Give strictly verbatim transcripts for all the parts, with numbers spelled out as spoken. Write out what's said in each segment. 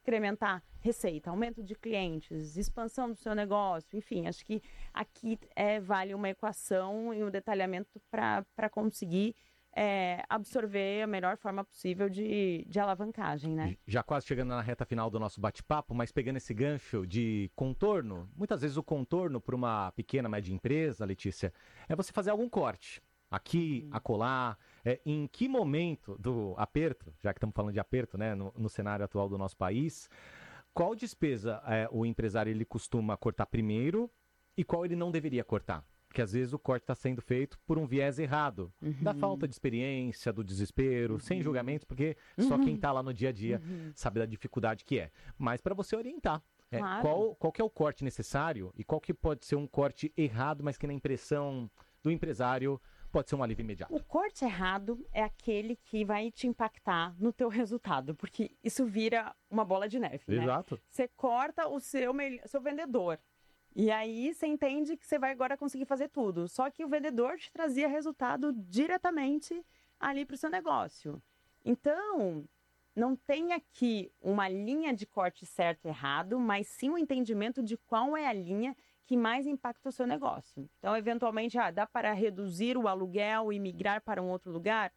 incrementar receita, aumento de clientes, expansão do seu negócio, enfim, acho que aqui é, vale uma equação e um detalhamento para conseguir é, absorver a melhor forma possível de, de alavancagem, né? Já quase chegando na reta final do nosso bate-papo, mas pegando esse gancho de contorno, muitas vezes o contorno para uma pequena, média empresa, Letícia, é você fazer algum corte. Aqui, hum. acolá, é, em que momento do aperto, já que estamos falando de aperto, né, no, no cenário atual do nosso país, qual despesa é, o empresário ele costuma cortar primeiro e qual ele não deveria cortar? Porque às vezes o corte está sendo feito por um viés errado, uhum. da falta de experiência, do desespero, uhum. sem julgamento, porque uhum. só quem está lá no dia a dia uhum. sabe da dificuldade que é. Mas para você orientar, é, claro. qual, qual que é o corte necessário e qual que pode ser um corte errado, mas que na impressão do empresário pode ser um alívio imediato. O corte errado é aquele que vai te impactar no teu resultado, porque isso vira uma bola de neve, Exato. né? Você corta o seu, seu vendedor. E aí você entende que você vai agora conseguir fazer tudo. Só que o vendedor te trazia resultado diretamente ali para o seu negócio. Então, não tem aqui uma linha de corte certo e errado, mas sim um entendimento de qual é a linha que mais impacta o seu negócio. Então, eventualmente, ah, dá para reduzir o aluguel e migrar para um outro lugar?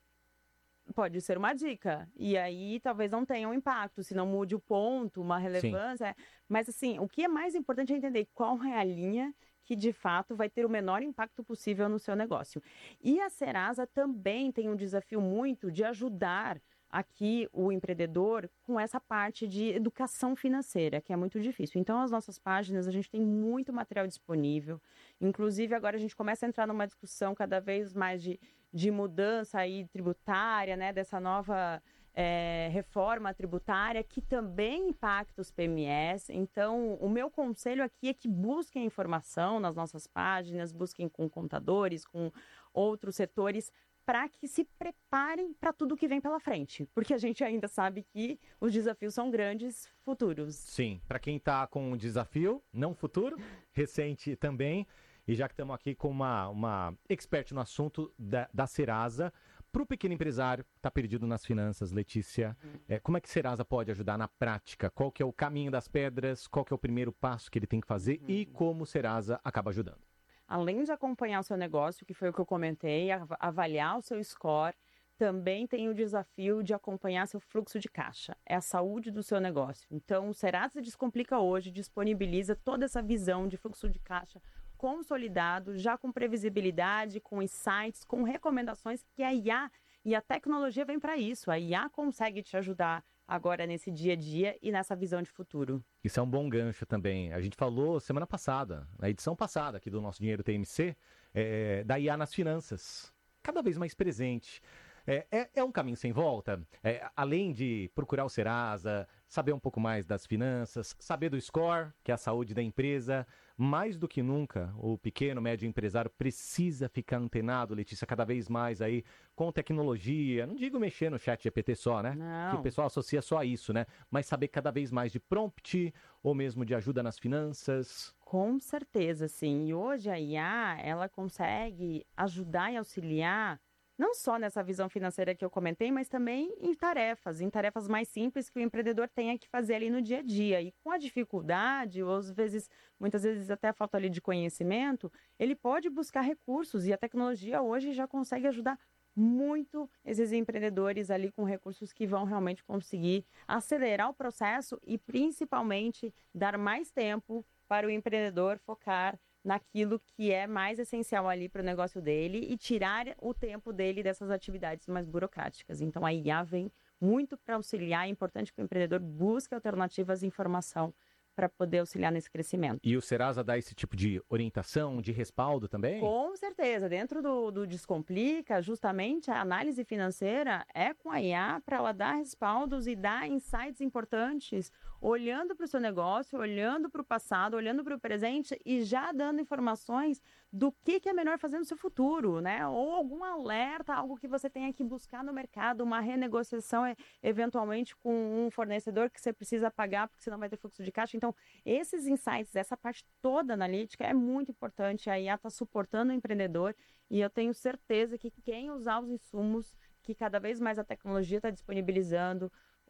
Pode ser uma dica. E aí, talvez não tenha um impacto, se não mude o ponto, uma relevância. Sim. Mas, assim, o que é mais importante é entender qual é a linha que, de fato, vai ter o menor impacto possível no seu negócio. E a Serasa também tem um desafio muito de ajudar aqui o empreendedor com essa parte de educação financeira, que é muito difícil. Então, as nossas páginas, a gente tem muito material disponível. Inclusive, agora a gente começa a entrar numa discussão cada vez mais de, de mudança aí tributária, né, dessa nova é, reforma tributária, que também impacta os P M Es. Então, o meu conselho aqui é que busquem informação nas nossas páginas, busquem com contadores, com outros setores, para que se preparem para tudo que vem pela frente. Porque a gente ainda sabe que os desafios são grandes, futuros. Sim, para quem está com um desafio, não futuro, recente também, e já que estamos aqui com uma, uma expert no assunto da, da Serasa, para o pequeno empresário que está perdido nas finanças, Letícia, uhum. é, como é que Serasa pode ajudar na prática? Qual que é o caminho das pedras? Qual que é o primeiro passo que ele tem que fazer? Uhum. E como Serasa acaba ajudando? Além de acompanhar o seu negócio, que foi o que eu comentei, avaliar o seu score, também tem o desafio de acompanhar seu fluxo de caixa. É a saúde do seu negócio. Então, o Serasa Descomplica hoje disponibiliza toda essa visão de fluxo de caixa consolidado, já com previsibilidade, com insights, com recomendações que a I A e a tecnologia vem para isso. A I A consegue te ajudar agora nesse dia a dia e nessa visão de futuro. Isso é um bom gancho também. A gente falou semana passada, na edição passada aqui do Nosso Dinheiro T M C, é, da I A nas finanças. Cada vez mais presente. É, é, é um caminho sem volta. É, além de procurar o Serasa, saber um pouco mais das finanças, saber do score, que é a saúde da empresa. Mais do que nunca, o pequeno, médio empresário precisa ficar antenado, Letícia, cada vez mais aí com tecnologia. Não digo mexer no chat G P T só, né? Não. Que o pessoal associa só a isso, né? Mas saber cada vez mais de prompt ou mesmo de ajuda nas finanças. Com certeza, sim. E hoje a I A, ela consegue ajudar e auxiliar não só nessa visão financeira que eu comentei, mas também em tarefas, em tarefas mais simples que o empreendedor tenha que fazer ali no dia a dia. E com a dificuldade, ou às vezes, muitas vezes até a falta ali de conhecimento, ele pode buscar recursos e a tecnologia hoje já consegue ajudar muito esses empreendedores ali com recursos que vão realmente conseguir acelerar o processo e principalmente dar mais tempo para o empreendedor focar naquilo que é mais essencial ali para o negócio dele e tirar o tempo dele dessas atividades mais burocráticas. Então, a I A vem muito para auxiliar. É importante que o empreendedor busque alternativas de informação para poder auxiliar nesse crescimento. E o Serasa dá esse tipo de orientação, de respaldo também? Com certeza. Dentro do, do Descomplica, justamente a análise financeira é com a I A para ela dar respaldos e dar insights importantes, olhando para o seu negócio, olhando para o passado, olhando para o presente e já dando informações do que, que é melhor fazer no seu futuro, né? Ou algum alerta, algo que você tenha que buscar no mercado, uma renegociação eventualmente com um fornecedor que você precisa pagar porque senão vai ter fluxo de caixa. Então, esses insights, essa parte toda analítica é muito importante. A I A está suportando o empreendedor e eu tenho certeza que quem usar os insumos que cada vez mais a tecnologia está disponibilizando,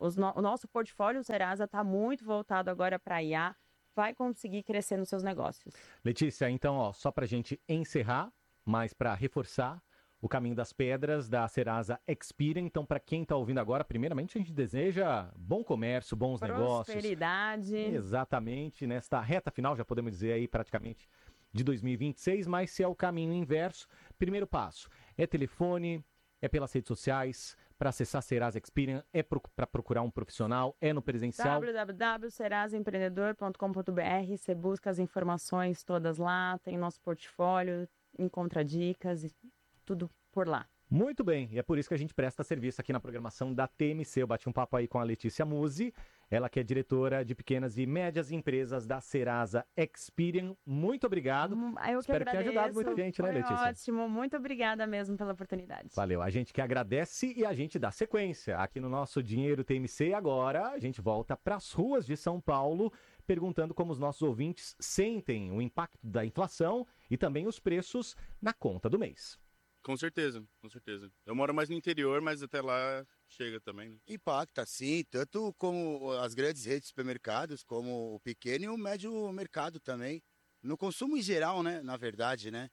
Os no- o nosso portfólio Serasa está muito voltado agora para I A, vai conseguir crescer nos seus negócios. Letícia, então, ó, só para a gente encerrar, mas para reforçar, o caminho das pedras da Serasa Experian. Então, para quem está ouvindo agora, primeiramente a gente deseja bom comércio, bons negócios. Prosperidade. Exatamente, nesta reta final, já podemos dizer aí praticamente de dois mil e vinte e seis, mas se é o caminho inverso, primeiro passo é telefone, é pelas redes sociais, para acessar Serasa Experian, é para procurar um profissional, é no presencial. w w w ponto serasa empreendedor ponto com ponto b r, você busca as informações todas lá, tem nosso portfólio, encontra dicas, tudo por lá. Muito bem, e é por isso que a gente presta serviço aqui na programação da T M C. Eu bati um papo aí com a Letícia Musi, ela que é diretora de pequenas e médias empresas da Serasa Experian. Muito obrigado. Hum, Eu que Espero que tenha agradeço. ajudado muita gente, né, Foi Letícia? ótimo, muito obrigada mesmo pela oportunidade. Valeu, a gente que agradece e a gente dá sequência aqui no nosso Dinheiro T M C. Agora a gente volta para as ruas de São Paulo, perguntando como os nossos ouvintes sentem o impacto da inflação e também os preços na conta do mês. Com certeza, com certeza. Eu moro mais no interior, mas até lá chega também, né? Impacta, sim, tanto como as grandes redes de supermercados, como o pequeno e o médio mercado também. No consumo em geral, né, na verdade, né?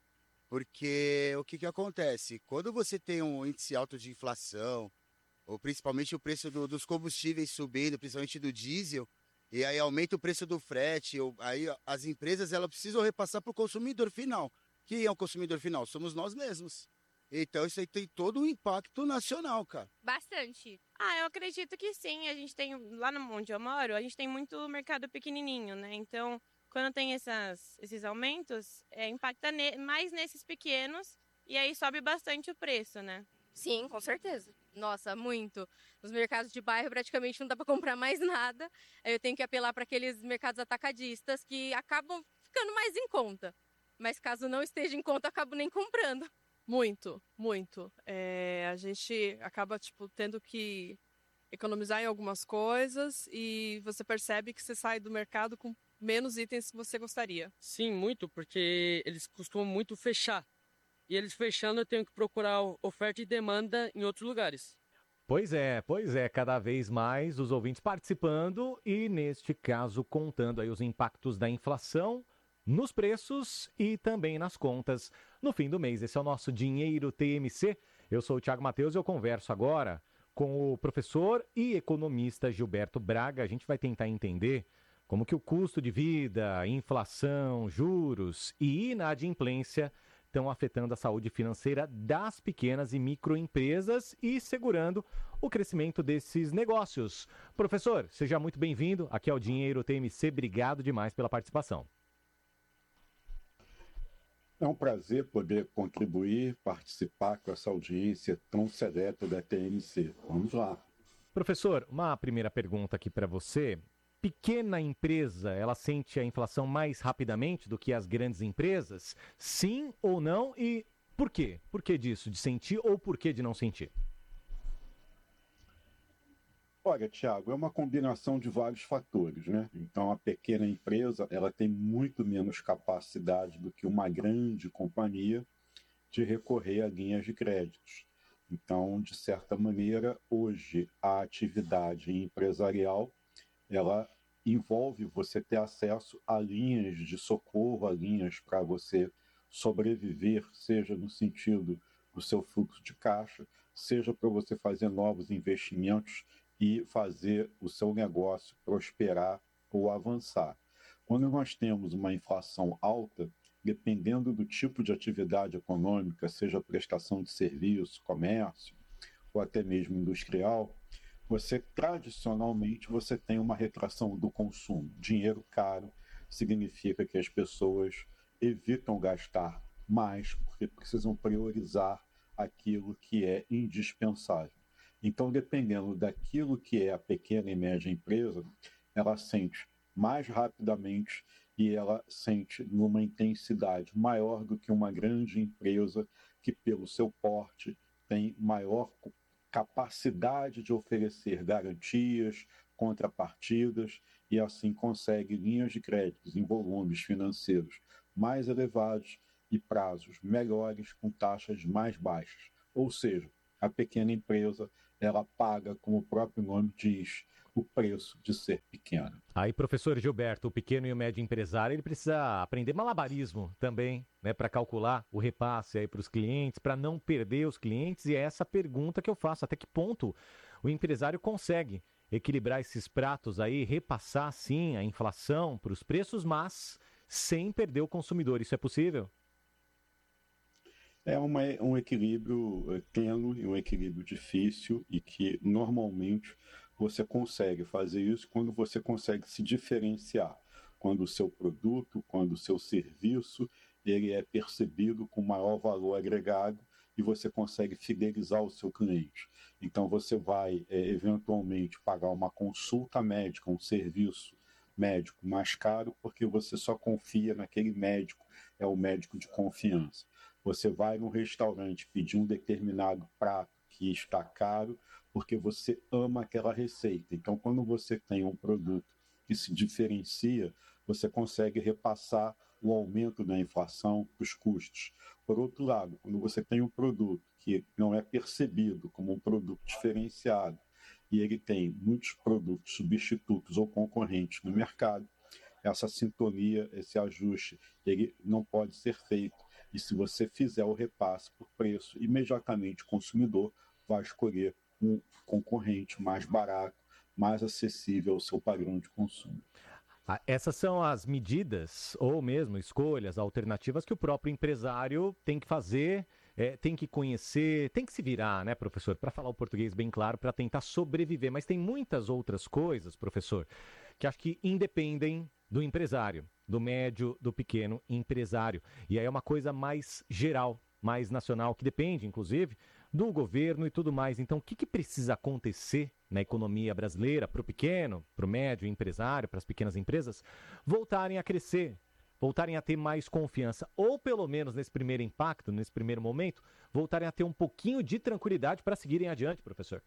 Porque o que que acontece? Quando você tem um índice alto de inflação, ou principalmente o preço do- dos combustíveis subindo, principalmente do diesel, e aí aumenta o preço do frete, ou- aí as empresas elas precisam repassar para o consumidor final. Quem é o consumidor final? Somos nós mesmos. Então isso aí tem todo um impacto nacional, cara. Bastante. Ah, eu acredito que sim. A gente tem, lá no onde eu moro, a gente tem muito mercado pequenininho, né? Então, quando tem essas, esses aumentos, é, impacta ne- mais nesses pequenos e aí sobe bastante o preço, né? Sim, com certeza. Nossa, muito. Nos mercados de bairro praticamente não dá para comprar mais nada. Aí eu tenho que apelar para aqueles mercados atacadistas que acabam ficando mais em conta. Mas caso não esteja em conta, eu acabo nem comprando. Muito, muito. É, a gente acaba tipo tendo que economizar em algumas coisas e você percebe que você sai do mercado com menos itens que você gostaria. Sim, muito, porque eles costumam muito fechar. E eles fechando, eu tenho que procurar oferta e demanda em outros lugares. Pois é, pois é, cada vez mais os ouvintes participando e, neste caso, contando aí os impactos da inflação nos preços e também nas contas no fim do mês. Esse é o nosso Dinheiro T M C. Eu sou o Thiago Matheus e eu converso agora com o professor e economista Gilberto Braga. A gente vai tentar entender como que o custo de vida, inflação, juros e inadimplência estão afetando a saúde financeira das pequenas e microempresas e segurando o crescimento desses negócios. Professor, seja muito bem-vindo. Aqui é o Dinheiro T M C. Obrigado demais pela participação. É um prazer poder contribuir, participar com essa audiência tão seleta da T M C. Vamos lá. Professor, uma primeira pergunta aqui para você. Pequena empresa, ela sente a inflação mais rapidamente do que as grandes empresas? Sim ou não? E por quê? Por que disso? De sentir ou por que de não sentir? Olha, Thiago, é uma combinação de vários fatores, né? Então, a pequena empresa, ela tem muito menos capacidade do que uma grande companhia de recorrer a linhas de créditos. Então, de certa maneira, hoje, a atividade empresarial, ela envolve você ter acesso a linhas de socorro, a linhas para você sobreviver, seja no sentido do seu fluxo de caixa, seja para você fazer novos investimentos e fazer o seu negócio prosperar ou avançar. Quando nós temos uma inflação alta, dependendo do tipo de atividade econômica, seja prestação de serviço, comércio ou até mesmo industrial, você tradicionalmente você tem uma retração do consumo. Dinheiro caro significa que as pessoas evitam gastar mais porque precisam priorizar aquilo que é indispensável. Então, dependendo daquilo que é a pequena e média empresa, ela sente mais rapidamente e ela sente numa intensidade maior do que uma grande empresa que, pelo seu porte, tem maior capacidade de oferecer garantias, contrapartidas e assim consegue linhas de créditos em volumes financeiros mais elevados e prazos melhores com taxas mais baixas. Ou seja, a pequena empresa ela paga, como o próprio nome diz, o preço de ser pequena. Aí, professor Gilberto, o pequeno e o médio empresário, ele precisa aprender malabarismo também, né, para calcular o repasse aí para os clientes, para não perder os clientes. E é essa pergunta que eu faço: até que ponto o empresário consegue equilibrar esses pratos aí, repassar sim a inflação para os preços, mas sem perder o consumidor? Isso é possível? É uma, um equilíbrio tênue, um equilíbrio difícil e que normalmente você consegue fazer isso quando você consegue se diferenciar, quando o seu produto, quando o seu serviço, ele é percebido com maior valor agregado e você consegue fidelizar o seu cliente. Então você vai é, eventualmente pagar uma consulta médica, um serviço médico mais caro, porque você só confia naquele médico, é o médico de confiança. Você vai num restaurante pedir um determinado prato que está caro, porque você ama aquela receita. Então, quando você tem um produto que se diferencia, você consegue repassar o aumento da inflação para os custos. Por outro lado, quando você tem um produto que não é percebido como um produto diferenciado e ele tem muitos produtos substitutos ou concorrentes no mercado, essa sintonia, esse ajuste, ele não pode ser feito. E se você fizer o repasse por preço, imediatamente o consumidor vai escolher um concorrente mais barato, mais acessível ao seu padrão de consumo. Ah, essas são as medidas, ou mesmo escolhas, alternativas que o próprio empresário tem que fazer, é, tem que conhecer, tem que se virar, né, professor? Para falar o português bem claro, para tentar sobreviver. Mas tem muitas outras coisas, professor, que acho que independem do empresário, do médio, do pequeno empresário. E aí é uma coisa mais geral, mais nacional, que depende, inclusive, do governo e tudo mais. Então, o que, que precisa acontecer na economia brasileira para o pequeno, para o médio empresário, para as pequenas empresas voltarem a crescer, voltarem a ter mais confiança, ou pelo menos nesse primeiro impacto, nesse primeiro momento, voltarem a ter um pouquinho de tranquilidade para seguirem adiante, professor?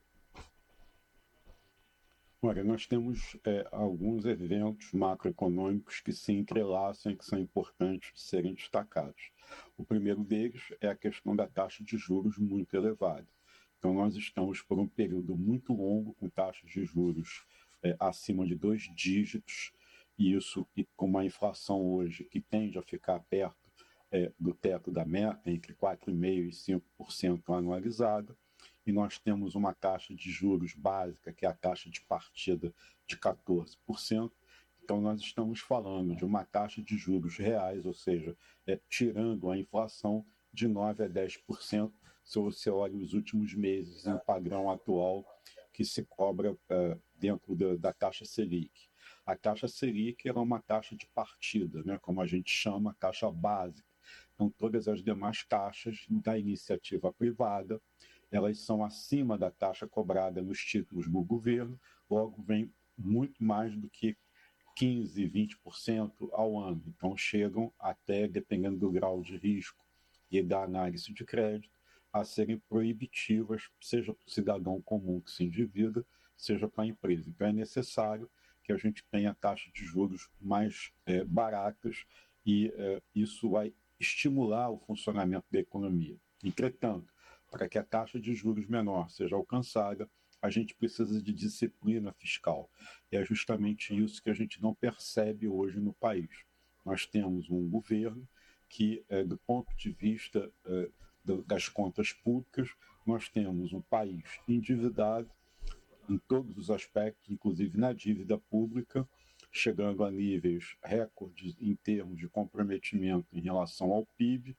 Olha, nós temos é, alguns eventos macroeconômicos que se entrelaçam e que são importantes de serem destacados. O primeiro deles é a questão da taxa de juros muito elevada. Então, nós estamos por um período muito longo com taxas de juros é, acima de dois dígitos, e isso e com uma inflação hoje que tende a ficar perto é, do teto da meta, entre quatro vírgula cinco por cento e cinco por cento anualizada. E nós temos uma taxa de juros básica, que é a taxa de partida de quatorze por cento. Então, nós estamos falando de uma taxa de juros reais, ou seja, é, tirando a inflação, de nove por cento a dez por cento, se você olha os últimos meses em padrão atual que se cobra é, dentro da, da taxa Selic. A taxa Selic é uma taxa de partida, né, como a gente chama, a taxa básica. Então, todas as demais taxas da iniciativa privada, elas são acima da taxa cobrada nos títulos do governo, logo vem muito mais do que quinze por cento, vinte por cento ao ano. Então chegam até, dependendo do grau de risco e da análise de crédito, a serem proibitivas, seja para o cidadão comum que se endivida, seja para a empresa. Então é necessário que a gente tenha taxas de juros mais é, baratas e é, isso vai estimular o funcionamento da economia. Entretanto, para que a taxa de juros menor seja alcançada, a gente precisa de disciplina fiscal. E é justamente isso que a gente não percebe hoje no país. Nós temos um governo que, é, do ponto de vista é, do, das contas públicas, nós temos um país endividado em todos os aspectos, inclusive na dívida pública, chegando a níveis recordes em termos de comprometimento em relação ao P I B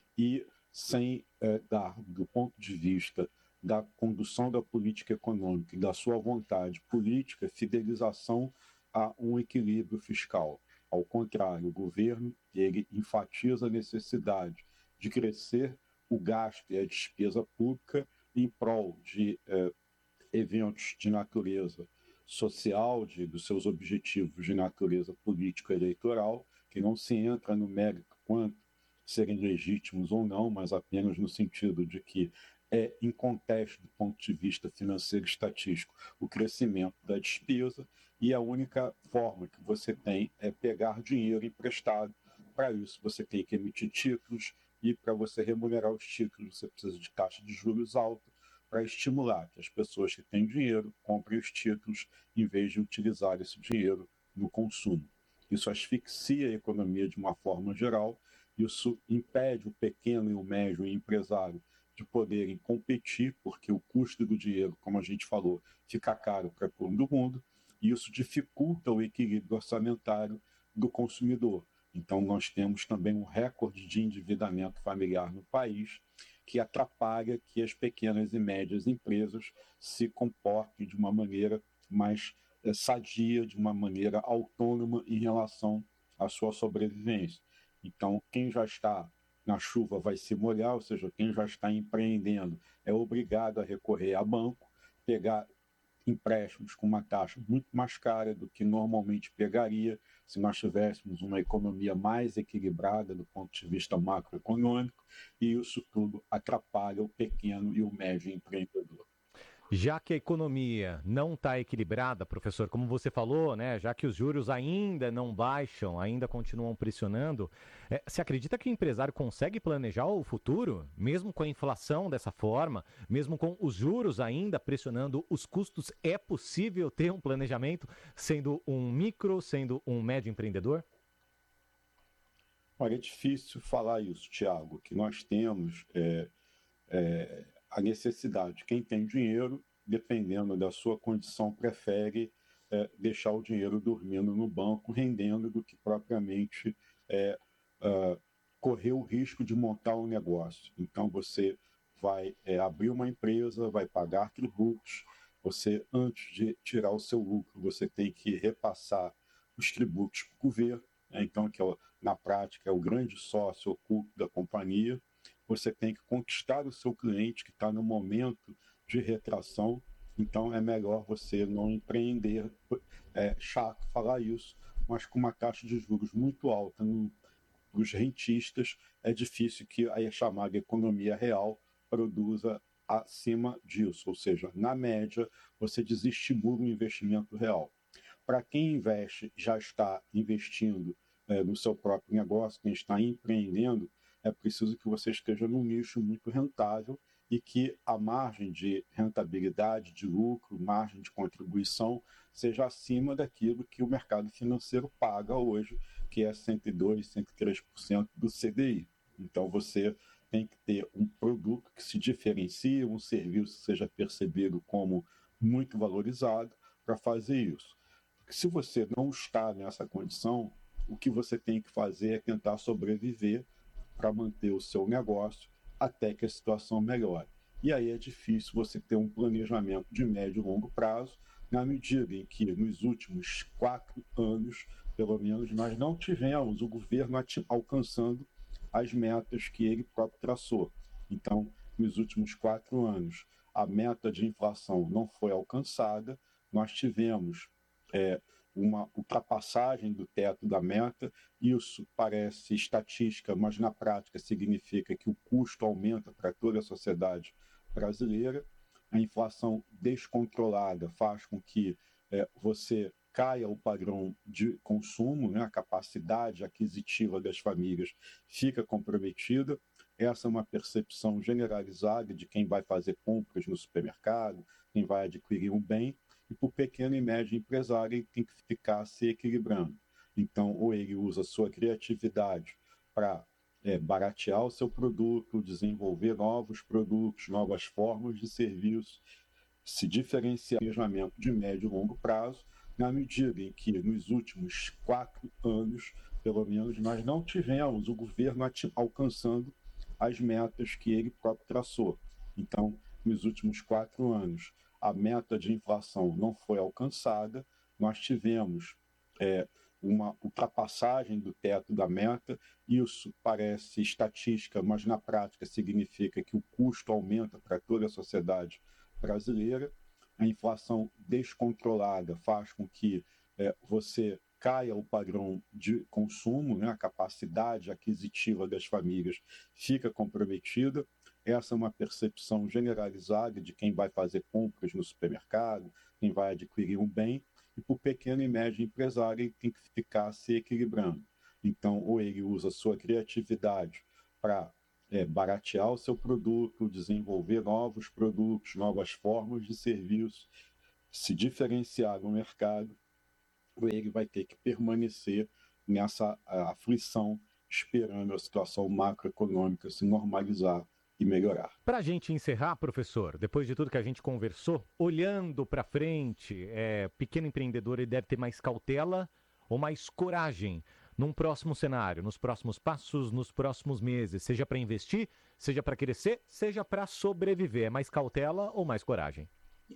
e sem é, dar, do ponto de vista da condução da política econômica e da sua vontade política, fidelização a um equilíbrio fiscal. Ao contrário, o governo ele enfatiza a necessidade de crescer o gasto e a despesa pública em prol de é, eventos de natureza social, de, dos seus objetivos de natureza político-eleitoral, que não se entra no mérito quanto serem legítimos ou não, mas apenas no sentido de que é inconteste do ponto de vista financeiro e estatístico o crescimento da despesa, e a única forma que você tem é pegar dinheiro emprestado. Para isso você tem que emitir títulos, e para você remunerar os títulos você precisa de taxa de juros alta. para estimular que as pessoas que têm dinheiro comprem os títulos em vez de utilizar esse dinheiro no consumo. Isso asfixia a economia de uma forma geral, isso impede o pequeno e o médio empresário de poderem competir, porque o custo do dinheiro, como a gente falou, fica caro para todo mundo, e isso dificulta o equilíbrio orçamentário do consumidor. Então, nós temos também um recorde de endividamento familiar no país, que atrapalha que as pequenas e médias empresas se comportem de uma maneira mais é, sadia, de uma maneira autônoma em relação à sua sobrevivência. Então, quem já está na chuva vai se molhar, ou seja, quem já está empreendendo é obrigado a recorrer a banco, pegar empréstimos com uma taxa muito mais cara do que normalmente pegaria se nós tivéssemos uma economia mais equilibrada do ponto de vista macroeconômico, e isso tudo atrapalha o pequeno e o médio empreendedor. Já que a economia não está equilibrada, professor, como você falou, né, já que os juros ainda não baixam, ainda continuam pressionando, é, você acredita que o empresário consegue planejar o futuro, mesmo com a inflação dessa forma, mesmo com os juros ainda pressionando os custos? É possível ter um planejamento sendo um micro, sendo um médio empreendedor? Olha, é difícil falar isso, Tiago, que nós temos é, é, a necessidade. Quem tem dinheiro, dependendo da sua condição, prefere é, deixar o dinheiro dormindo no banco, rendendo, do que propriamente é, uh, correr o risco de montar um negócio. Então, você vai é, abrir uma empresa, vai pagar tributos, você, antes de tirar o seu lucro, você tem que repassar os tributos para o governo, né? Então, que é, na prática, é o grande sócio oculto da companhia. Você tem que conquistar o seu cliente que está no momento de retração, então é melhor você não empreender. É chato falar isso, mas com uma taxa de juros muito alta para os rentistas, é difícil que a chamada economia real produza acima disso, ou seja, na média, você desestimula o investimento real. Para quem investe, já está investindo é, no seu próprio negócio, quem está empreendendo, é preciso que você esteja num nicho muito rentável e que a margem de rentabilidade, de lucro, margem de contribuição seja acima daquilo que o mercado financeiro paga hoje, que é cento e dois, cento e três por cento do C D I. Então você tem que ter um produto que se diferencie, um serviço que seja percebido como muito valorizado para fazer isso. Porque se você não está nessa condição, o que você tem que fazer é tentar sobreviver para manter o seu negócio até que a situação melhore. E aí é difícil você ter um planejamento de médio e longo prazo, na medida em que nos últimos quatro anos, pelo menos, nós não tivemos o governo alcançando as metas que ele próprio traçou. Então, nos últimos quatro anos, a meta de inflação não foi alcançada, nós tivemos é, uma ultrapassagem do teto da meta. Isso parece estatística, mas na prática significa que o custo aumenta para toda a sociedade brasileira. A inflação descontrolada faz com que é, você caia o padrão de consumo, né? A capacidade aquisitiva das famílias fica comprometida. Essa é uma percepção generalizada de quem vai fazer compras no supermercado, quem vai adquirir um bem. E para o pequeno e médio empresário, ele tem que ficar se equilibrando. Então, ou ele usa a sua criatividade para é, baratear o seu produto, desenvolver novos produtos, novas formas de serviço, se diferenciar do planejamento de médio e longo prazo, na medida em que, nos últimos quatro anos, pelo menos, nós não tivemos o governo alcançando as metas que ele próprio traçou. Então, nos últimos quatro anos, a meta de inflação não foi alcançada, nós tivemos é, uma ultrapassagem do teto da meta. Isso parece estatística, mas na prática significa que o custo aumenta para toda a sociedade brasileira. A inflação descontrolada faz com que é, você caia o padrão de consumo, né? A capacidade aquisitiva das famílias fica comprometida. Essa é uma percepção generalizada de quem vai fazer compras no supermercado, quem vai adquirir um bem, e para o pequeno e médio empresário ele tem que ficar se equilibrando. Então, ou ele usa a sua criatividade para é, baratear o seu produto, desenvolver novos produtos, novas formas de serviço, se diferenciar no mercado, ou ele vai ter que permanecer nessa aflição, esperando a situação macroeconômica se normalizar e melhorar. Para a gente encerrar, professor, depois de tudo que a gente conversou, olhando para frente, é, pequeno empreendedor ele deve ter mais cautela ou mais coragem num próximo cenário, nos próximos passos, nos próximos meses, seja para investir, seja para crescer, seja para sobreviver. É mais cautela ou mais coragem?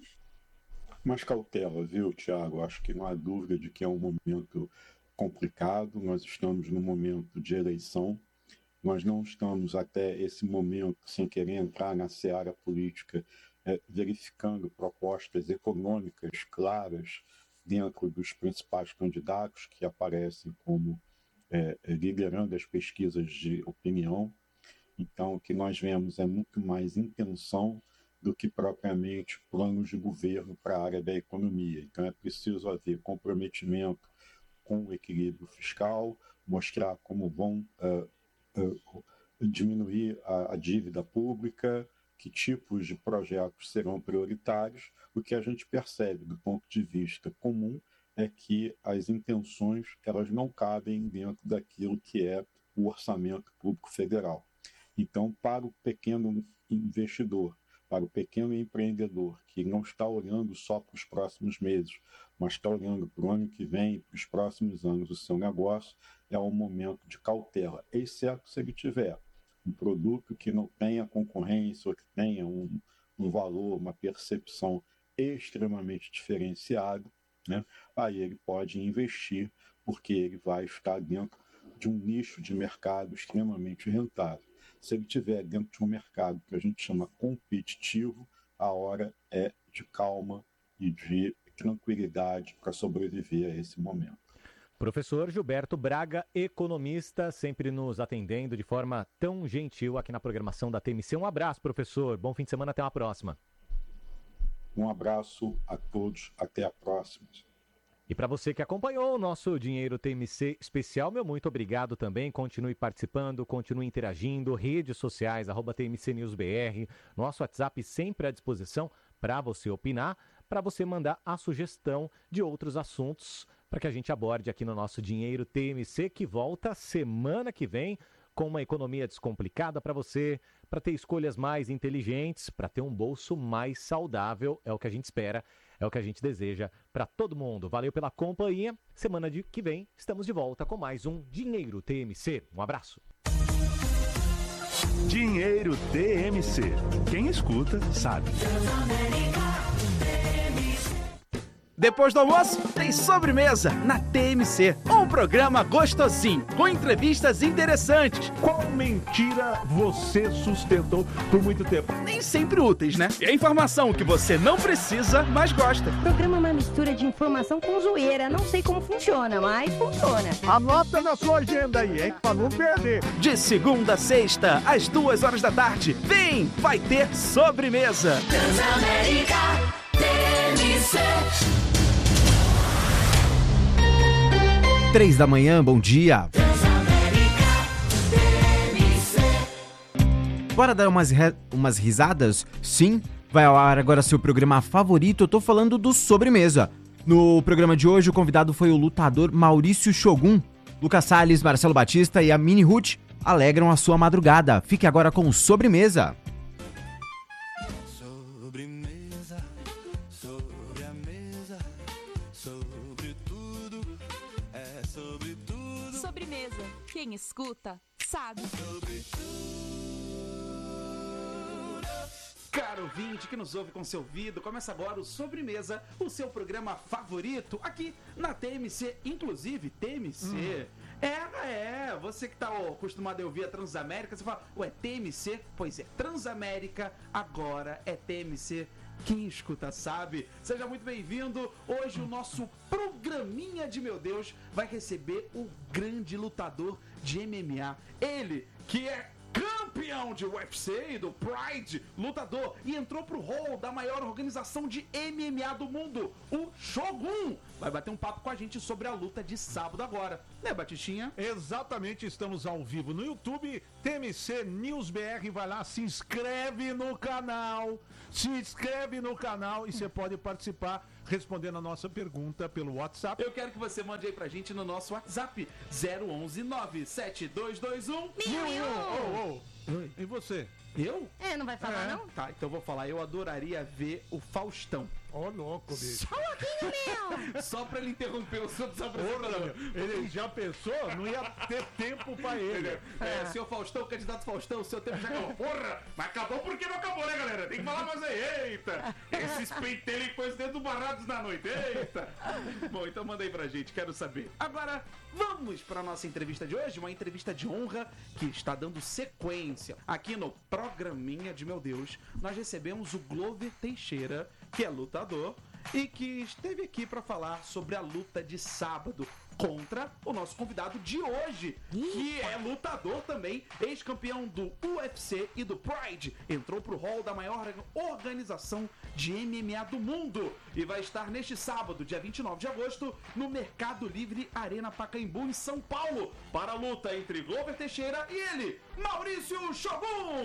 Mais cautela, viu, Tiago? Acho que não há dúvida de que é um momento complicado. Nós estamos num momento de eleição. Nós não estamos até esse momento, sem querer entrar na seara política, é, verificando propostas econômicas claras dentro dos principais candidatos que aparecem como é, liderando as pesquisas de opinião. Então, o que nós vemos é muito mais intenção do que propriamente planos de governo para a área da economia. Então, é preciso haver comprometimento com o equilíbrio fiscal, mostrar como vão uh, uh, diminuir a, a dívida pública, que tipos de projetos serão prioritários. O que a gente percebe do ponto de vista comum é que as intenções elas não cabem dentro daquilo que é o orçamento público federal. Então, para o pequeno investidor, para o pequeno empreendedor que não está olhando só para os próximos meses, mas está olhando para o ano que vem, para os próximos anos, o seu negócio, é um momento de cautela, exceto se ele tiver um produto que não tenha concorrência ou que tenha um, um valor, uma percepção extremamente diferenciado, né? Aí ele pode investir, porque ele vai estar dentro de um nicho de mercado extremamente rentável. Se ele estiver dentro de um mercado que a gente chama competitivo, a hora é de calma e de tranquilidade para sobreviver a esse momento. Professor Gilberto Braga, economista, sempre nos atendendo de forma tão gentil aqui na programação da T M C. Um abraço, professor. Bom fim de semana, até uma próxima. Um abraço a todos, até a próxima. E para você que acompanhou o nosso Dinheiro T M C especial, meu muito obrigado também. Continue participando, continue interagindo. Redes sociais, arroba T M C News B R. Nosso WhatsApp sempre à disposição para você opinar, para você mandar a sugestão de outros assuntos para que a gente aborde aqui no nosso Dinheiro T M C, que volta semana que vem com uma economia descomplicada para você, para ter escolhas mais inteligentes, para ter um bolso mais saudável. É o que a gente espera, é o que a gente deseja para todo mundo. Valeu pela companhia. Semana de que vem estamos de volta com mais um Dinheiro T M C. Um abraço. Dinheiro T M C. Quem escuta sabe. Depois do almoço, tem sobremesa na T M C. Um programa gostosinho, com entrevistas interessantes. Qual mentira você sustentou por muito tempo? Nem sempre úteis, né? E a informação que você não precisa, mas gosta. O programa é uma mistura de informação com zoeira. Não sei como funciona, mas funciona. Anota na sua agenda aí, hein? Pra não perder. De segunda a sexta, às duas horas da tarde. Vem, vai ter sobremesa. Transamérica T M C. Três da manhã, bom dia. Bora dar umas, re... umas risadas? Sim, vai ao ar agora seu programa favorito, eu tô falando do Sobremesa. No programa de hoje, o convidado foi o lutador Maurício Shogun. Lucas Salles, Marcelo Batista e a Mini Ruth alegram a sua madrugada. Fique agora com o Sobremesa. Quem escuta, sabe. Caro ouvinte que nos ouve com seu ouvido, começa agora o Sobremesa, o seu programa favorito aqui na T M C, inclusive T M C. Hum. É, é, você que tá ó, acostumado a ouvir a Transamérica, você fala, ué, T M C? Pois é, Transamérica agora é T M C. Quem escuta sabe. Seja muito bem-vindo. Hoje o nosso programinha de meu Deus vai receber o grande lutador de M M A. Ele que é campeão campeão de U F C e do Pride, lutador, e entrou pro hall da maior organização de M M A do mundo, o Shogun. Vai bater um papo com a gente sobre a luta de sábado agora, né, Batistinha? Exatamente, estamos ao vivo no YouTube, T M C News B R, vai lá, se inscreve no canal, se inscreve no canal e você pode participar respondendo a nossa pergunta pelo WhatsApp. Eu quero que você mande aí pra gente no nosso WhatsApp, zero onze nove sete dois dois um mil e um. Oh, oh. E você? Eu? É, não vai falar É. não? Tá, então eu vou falar. Eu adoraria ver o Faustão. Ó, louco, bicho. Só um pouquinho, meu! Só pra ele interromper o seu Porra, desapresentador. meu, ele já pensou? Não ia ter tempo pra ele. É, senhor Faustão, candidato Faustão, o seu tempo já acabou. Porra, mas acabou porque não acabou, né, galera? Tem que falar mais aí. Eita, esses pentelhos foi os dedos barrados na noite. Eita. Bom, então manda aí pra gente, quero saber. Agora, vamos pra nossa entrevista de hoje, uma entrevista de honra que está dando sequência. Aqui no programinha de meu Deus, nós recebemos o Glover Teixeira, que é lutador e que esteve aqui para falar sobre a luta de sábado contra o nosso convidado de hoje, que é lutador também, ex-campeão do U F C e do Pride, entrou pro hall da maior organização de M M A do mundo e vai estar neste sábado, dia vinte e nove de agosto, no Mercado Livre Arena Pacaembu, em São Paulo, para a luta entre Glover Teixeira e ele, Maurício Shogun!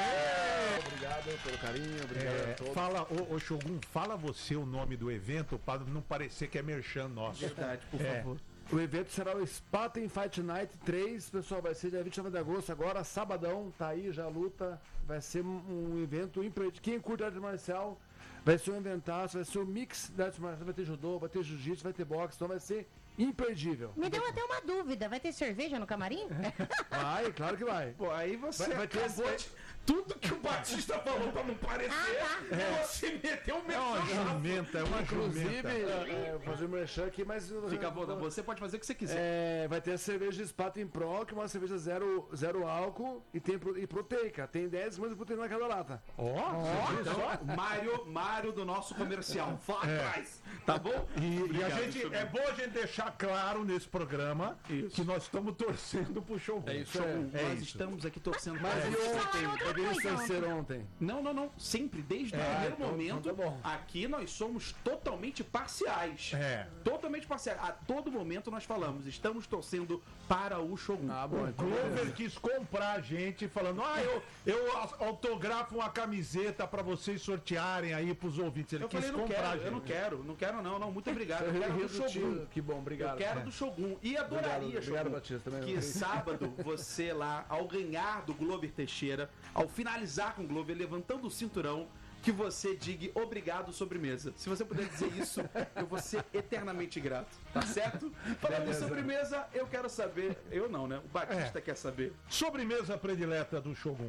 Obrigado pelo carinho, obrigado É, a todos. fala, ô, ô Shogun, fala você o nome do evento para não parecer que é merchan nosso. Verdade, por É. favor. O evento será o Spaten Fight Night três, pessoal, vai ser dia vinte e nove de agosto, agora sabadão, tá aí já a luta, vai ser um, um evento imperdível. Quem curte arte marcial, vai ser um eventaço, vai ser um mix de arte marcial, vai ter judô, vai ter jiu-jitsu, vai ter boxe, então vai ser imperdível. Me deu até uma dúvida, vai ter cerveja no camarim? Vai, claro que vai. Pô, aí você Vai- vai ter acabou esse- de... Tudo que o Batista falou pra não parecer, você meteu um É uma jumenta, é uma Inclusive, jumenta. é, eu vou fazer um merchan aqui, mas... Fica bom, você pode fazer o que você quiser. É, vai ter a cerveja Spaten Pro, que é uma cerveja zero, zero álcool e tem pro- e proteica. Tem dez gramas de proteína na cada lata. Ó, Então, Mário, Mário do nosso comercial, vá É. atrás, tá bom? E, e a Obrigado, gente, Shogun. é bom a gente deixar claro nesse programa que nós estamos torcendo pro Shogun. É isso, Shogun, é nós isso. estamos aqui torcendo Mas pra e você. ontem? Eu vi isso terceiro ontem. Não, não, não. Sempre, desde o É, primeiro então- momento, então tá bom. aqui nós somos totalmente parciais. É. Totalmente parciais. A todo momento nós falamos, estamos torcendo para o Shogun. Ah, bom, O então Glover beleza. quis comprar a gente falando, ah, eu, eu autografo uma camiseta pra vocês sortearem aí pros ouvintes. Ele Eu quis falei, não comprar a quero, gente. eu não quero, não quero não, não, muito obrigado. Eu quero do Riso Shogun. tio, que bom, obrigado. Eu quero É. do Shogun. E adoraria, Obrigado, obrigado, Shogun, Batista, também. que sábado você lá, ao ganhar do Glover Teixeira, ao finalizar com o Glover, levantando o cinturão, que você diga obrigado sobremesa. Se você puder dizer isso, eu vou ser eternamente grato, tá certo? Falando em Beleza. sobremesa, eu quero saber, eu não, né? O Batista É. quer saber. Sobremesa predileta do Shogun.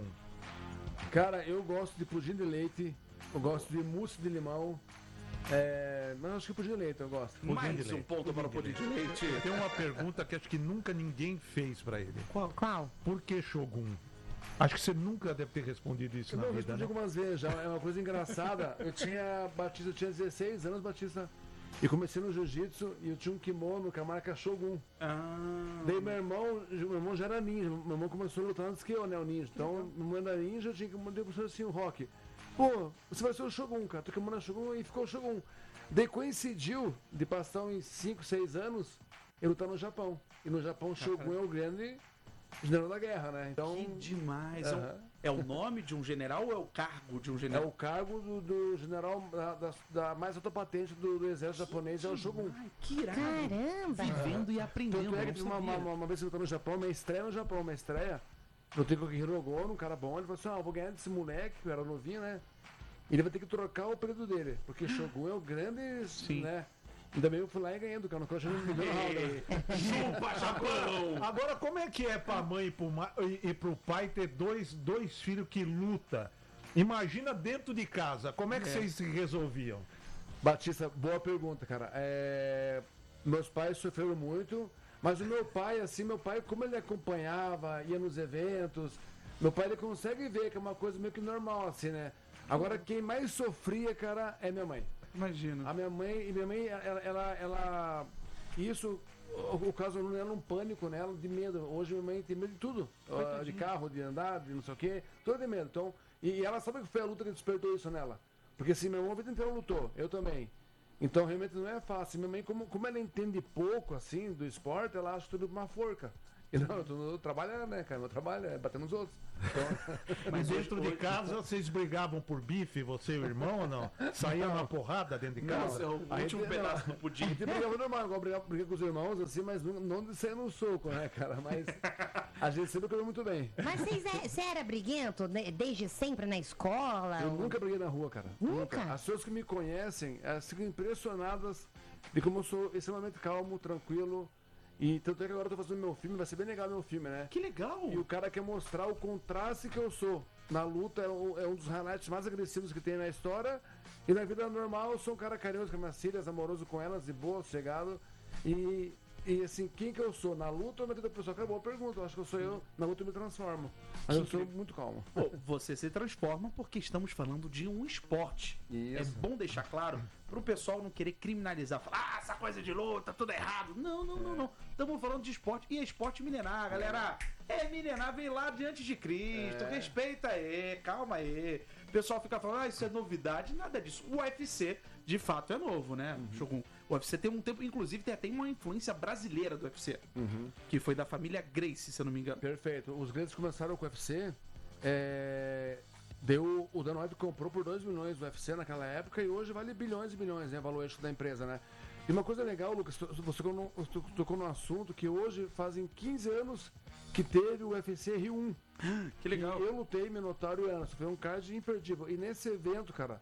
Cara, eu gosto de pudim de leite, eu gosto de mousse de limão, é... mas acho que pudim de leite eu gosto. Pudim de Mais leite. um ponto para o pudim de leite. Tem uma pergunta que acho que nunca ninguém fez pra ele. Qual? Qual? Por que Shogun? Acho que você nunca deve ter respondido isso Eu na não vida, respondi né? algumas vezes já, é uma coisa engraçada. Eu tinha Batista, eu tinha dezesseis anos, Batista, e comecei no jiu-jitsu e eu tinha um kimono com a marca Shogun. Ah, Daí meu irmão, meu irmão já era ninja, meu irmão começou a lutar antes que eu, né, o ninja. Então, no momento da ninja, eu tinha que mandar pro assim, o rock. Pô, você vai ser o Shogun, cara. Tu kimono é Shogun e ficou o Shogun. Daí coincidiu de passar uns cinco, seis anos eu lutar no Japão. E no Japão, Shogun é o grande general da guerra, né? Então, que demais. Aham. É o nome de um general ou é o cargo de um é general? o cargo do, do general da, da- da mais alta patente do, do exército japonês, é o Shogun. Ai, que irado. Caramba! Vivendo e aprendendo. Tanto é que não uma, uma, sabia. uma, uma vez eu tô no Japão, minha estreia no Japão, minha estreia, eu tenho com o Hirogono, um cara bom, ele falou assim, ah, eu vou ganhar desse moleque, que eu era novinho, né? E ele vai ter que trocar o período dele, porque Shogun é o grande, Sim. né? Ainda bem eu fui lá e ganhei do cara, no coxa não me deu round, né? Chupa, Japão! Agora, como é que é pra mãe e pro, ma- e, e pro pai ter dois, dois filhos que luta? Imagina dentro de casa, como é que É. vocês se resolviam? Batista, boa pergunta, cara. É, meus pais sofreram muito, mas o meu pai, assim, meu pai, como ele acompanhava, ia nos eventos, meu pai ele consegue ver que é uma coisa meio que normal, assim, né? Agora, quem mais sofria, cara, é minha mãe. Imagina. A minha mãe, e minha mãe, ela, ela, ela, isso, o, o caso não era um pânico nela, de medo. Hoje minha mãe tem medo de tudo. Uh, de carro, de andar, de não sei o quê. Tudo de medo. Então, e, e ela sabe que foi a luta que despertou isso nela. Porque assim, meu irmão a vida inteira lutou, eu também. Então realmente não é fácil. Minha mãe, como, como ela entende pouco assim do esporte, ela acha tudo uma forca. E não, eu, eu trabalho, né, cara? Meu trabalho é bater nos outros. Então... Mas dentro de casa vocês brigavam por bife, você e o irmão ou não? Saíam na porrada dentro de casa? Não, o último gente, pedaço não, do pudim. A gente brigava normal, igual brigava, brigava com os irmãos, assim, mas não, não de sair no soco, né, cara? Mas a gente sempre comeu muito bem. Mas você era briguento né, desde sempre na escola? Eu ou... nunca briguei na rua, cara. Nunca? As pessoas que me conhecem é, ficam impressionadas de como eu sou extremamente calmo, tranquilo. E tanto é que agora eu tô fazendo meu filme, vai ser bem legal meu filme, né? Que legal! E o cara quer mostrar o contraste que eu sou. Na luta é um, é um dos highlights mais agressivos que tem na história. E na vida normal eu sou um cara carinhoso com minhas filhas, amoroso com elas, de boa, sossegado. E, e assim, quem que eu sou? Na luta ou na vida pessoal? Acabou a pergunta. Eu acho que eu sou eu, na luta eu me transformo. Mas eu sou muito calmo. Pô, você se transforma porque estamos falando de um esporte. Isso. É bom deixar claro pro pessoal não querer criminalizar, falar, ah, essa coisa de luta, tudo errado. Não, não, não, não. Estamos falando de esporte e é esporte milenar, galera. É milenar, vem lá diante de Cristo. É. Respeita aí, calma aí. O pessoal fica falando, ah, isso é novidade, nada disso. O U F C, de fato, é novo, né, Shogun? O U F C tem um tempo, inclusive, tem até uma influência brasileira do U F C, Uhum. que foi da família Gracie, se eu não me engano. Perfeito. Os grandes começaram com o U F C. É... Deu, o Dana White comprou por dois milhões o U F C naquela época e hoje vale bilhões e bilhões, né? Valuation da empresa, né? E uma coisa legal, Lucas, você tocou no, tocou no assunto que hoje fazem quinze anos que teve o U F C Rio um. Que legal. E eu lutei Minotauro e Anderson. Foi um card imperdível. E nesse evento, cara,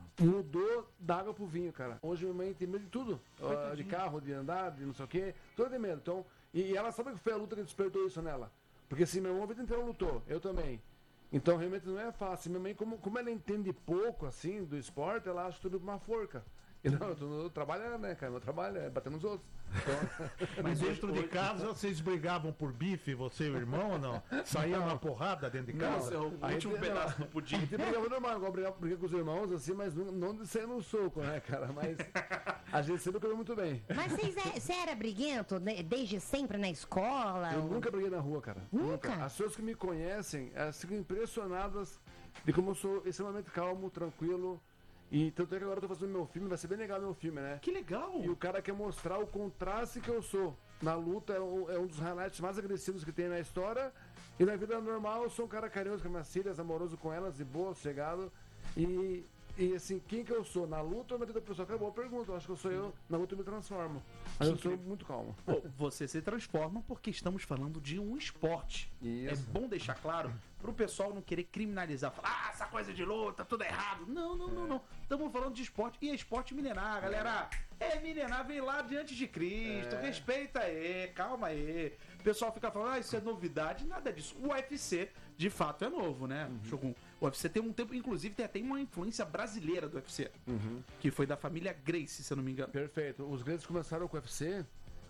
mudou da água pro vinho, cara. Hoje minha mãe tem medo de tudo. Uh, de carro, de andar, de não sei o quê. Tudo de medo. Então, e, e ela sabe que foi a luta que despertou isso nela. Porque assim, meu irmão a vida inteira lutou. Eu também. Então realmente não é fácil. Minha mãe, como, como ela entende pouco assim do esporte, ela acha tudo uma forca. E não, eu, eu trabalho, né, cara? Meu trabalho é bater nos outros. Então... Mas dentro de casa vocês brigavam por bife, você e o irmão ou não? Saíam na porrada dentro de casa? Não, o último pedaço do pudim. A gente brigava normal, igual brigava, brigava com os irmãos, assim, mas não, não de sair no soco, né, cara? Mas a gente sempre comeu muito bem. Mas você era briguento né, desde sempre na escola? Eu ou... nunca briguei na rua, cara. Nunca? As pessoas que me conhecem é, ficam impressionadas de como eu sou extremamente calmo, tranquilo. E tanto é que agora eu tô fazendo meu filme, vai ser bem legal meu filme, né? Que legal! E o cara quer mostrar o contraste que eu sou. Na luta é um, é um dos highlights mais agressivos que tem na história. E na vida normal eu sou um cara carinhoso com minhas filhas, amoroso com elas, de boa, sossegado. E, e assim, quem que eu sou? Na luta ou na vida pessoal? Acabou a pergunta. Eu acho que eu sou eu, na luta eu me transformo. Mas eu sou muito calmo. Pô, você se transforma porque estamos falando de um esporte. Isso. É bom deixar claro pro pessoal não querer criminalizar, falar, ah, essa coisa de luta, tudo errado. Não, não, não, não. Estamos falando de esporte e é esporte milenar, galera. É milenar, vem lá diante de Cristo. É. Respeita aí, calma aí. O pessoal fica falando, ah, isso é novidade, nada disso. O U F C, de fato, é novo, né, Shogun? O U F C tem um tempo, inclusive, tem até uma influência brasileira do U F C, Uhum. que foi da família Gracie, se eu não me engano. Perfeito. Os grandes começaram com o U F C.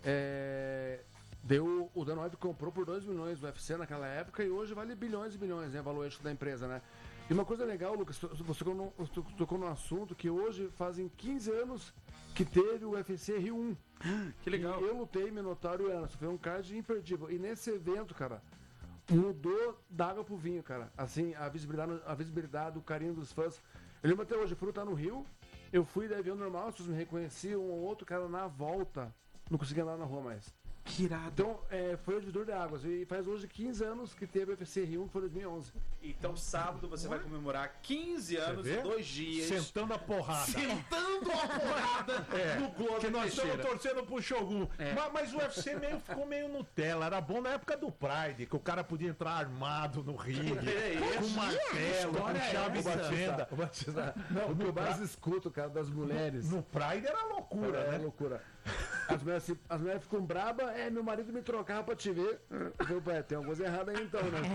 É... Deu, o Dana White comprou por dois milhões o U F C naquela época e hoje vale bilhões e bilhões, né? Valuation da empresa, né? E uma coisa legal, Lucas, você tocou no, tocou no assunto que hoje fazem quinze anos que teve o U F C Rio um. Que legal. E eu lutei Minotauro e Anderson. Foi um card imperdível. E nesse evento, cara, mudou da água pro vinho, cara. Assim, a visibilidade, a visibilidade, o carinho dos fãs. Eu lembro até hoje, eu fui lutar no Rio, eu fui de avião normal, as pessoas me reconheciam, um ou outro cara na volta não conseguia andar na rua mais. Que irado. Então, é, foi o divisor de águas. E faz hoje quinze anos que teve o U F C Rio um, que foi dois mil e onze. Então, sábado você vai comemorar quinze anos vê? e dois dias. Sentando a porrada. Sentando a porrada É, no Globo que nós Teixeira. estamos torcendo pro Shogun. É. Mas, mas o U F C meio, ficou meio Nutella. Era bom na época do Pride, que o cara podia entrar armado no ringue, É com isso. martelo, com História é chave essa? de fenda. O Batista, não, o que eu mais escuto, cara, das mulheres. No Pride era loucura, É, né? loucura. As mulheres, assim, as mulheres ficam brabas, é, meu marido me trocava pra te ver. Eu falei, "Pô, é, tem alguma coisa errada aí então, né?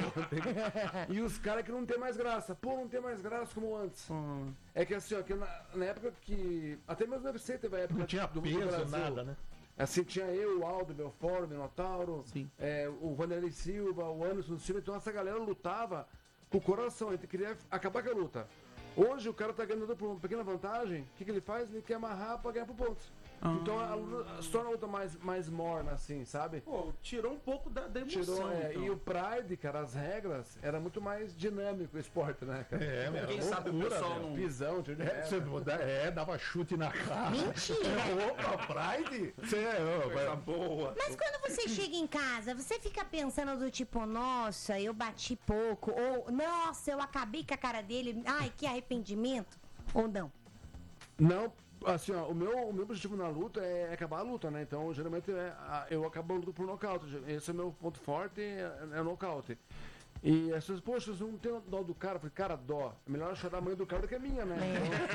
E os caras que não tem mais graça. Pô, não tem mais graça como antes. É que assim, ó, que na, na época que. Até mesmo no U F C teve a época Não tinha do, do peso, Brasil. nada, né? Assim, tinha eu, o Aldo, Belfort, o Minotauro, é, o Vanderlei Silva, o Anderson Silva. Então essa galera lutava com o coração. A gente queria acabar com a luta. Hoje o cara tá ganhando por uma pequena vantagem. O que, que ele faz? Ele quer amarrar pra ganhar por pontos. Então a luta se torna a luta mais, mais morna, assim, sabe? Pô, tirou um pouco da, da emoção. Tirou, é, então. E o Pride, cara, as regras, era muito mais dinâmico o esporte, né, cara? É, mas Quem é sabe o loucura, pessoal meu. não... Pisão, tiro de É, você reta. dá- é, dava chute na cara. Mentira! Opa, Pride? Você é, ó, Coisa vai- boa. Mas quando você chega em casa, você fica pensando do tipo, nossa, eu bati pouco, ou nossa, eu acabei com a cara dele, ai, que arrependimento, ou não? Não, assim, ó, o meu, o meu objetivo na luta é acabar a luta, né? Então, geralmente, é, a- eu acabo a luta por nocaute. Esse é o meu ponto forte, é, é o nocaute. E as pessoas, poxa, você não tem dó do cara? Eu falei, cara, dó. É melhor chorar a mãe do cara do que a minha, né?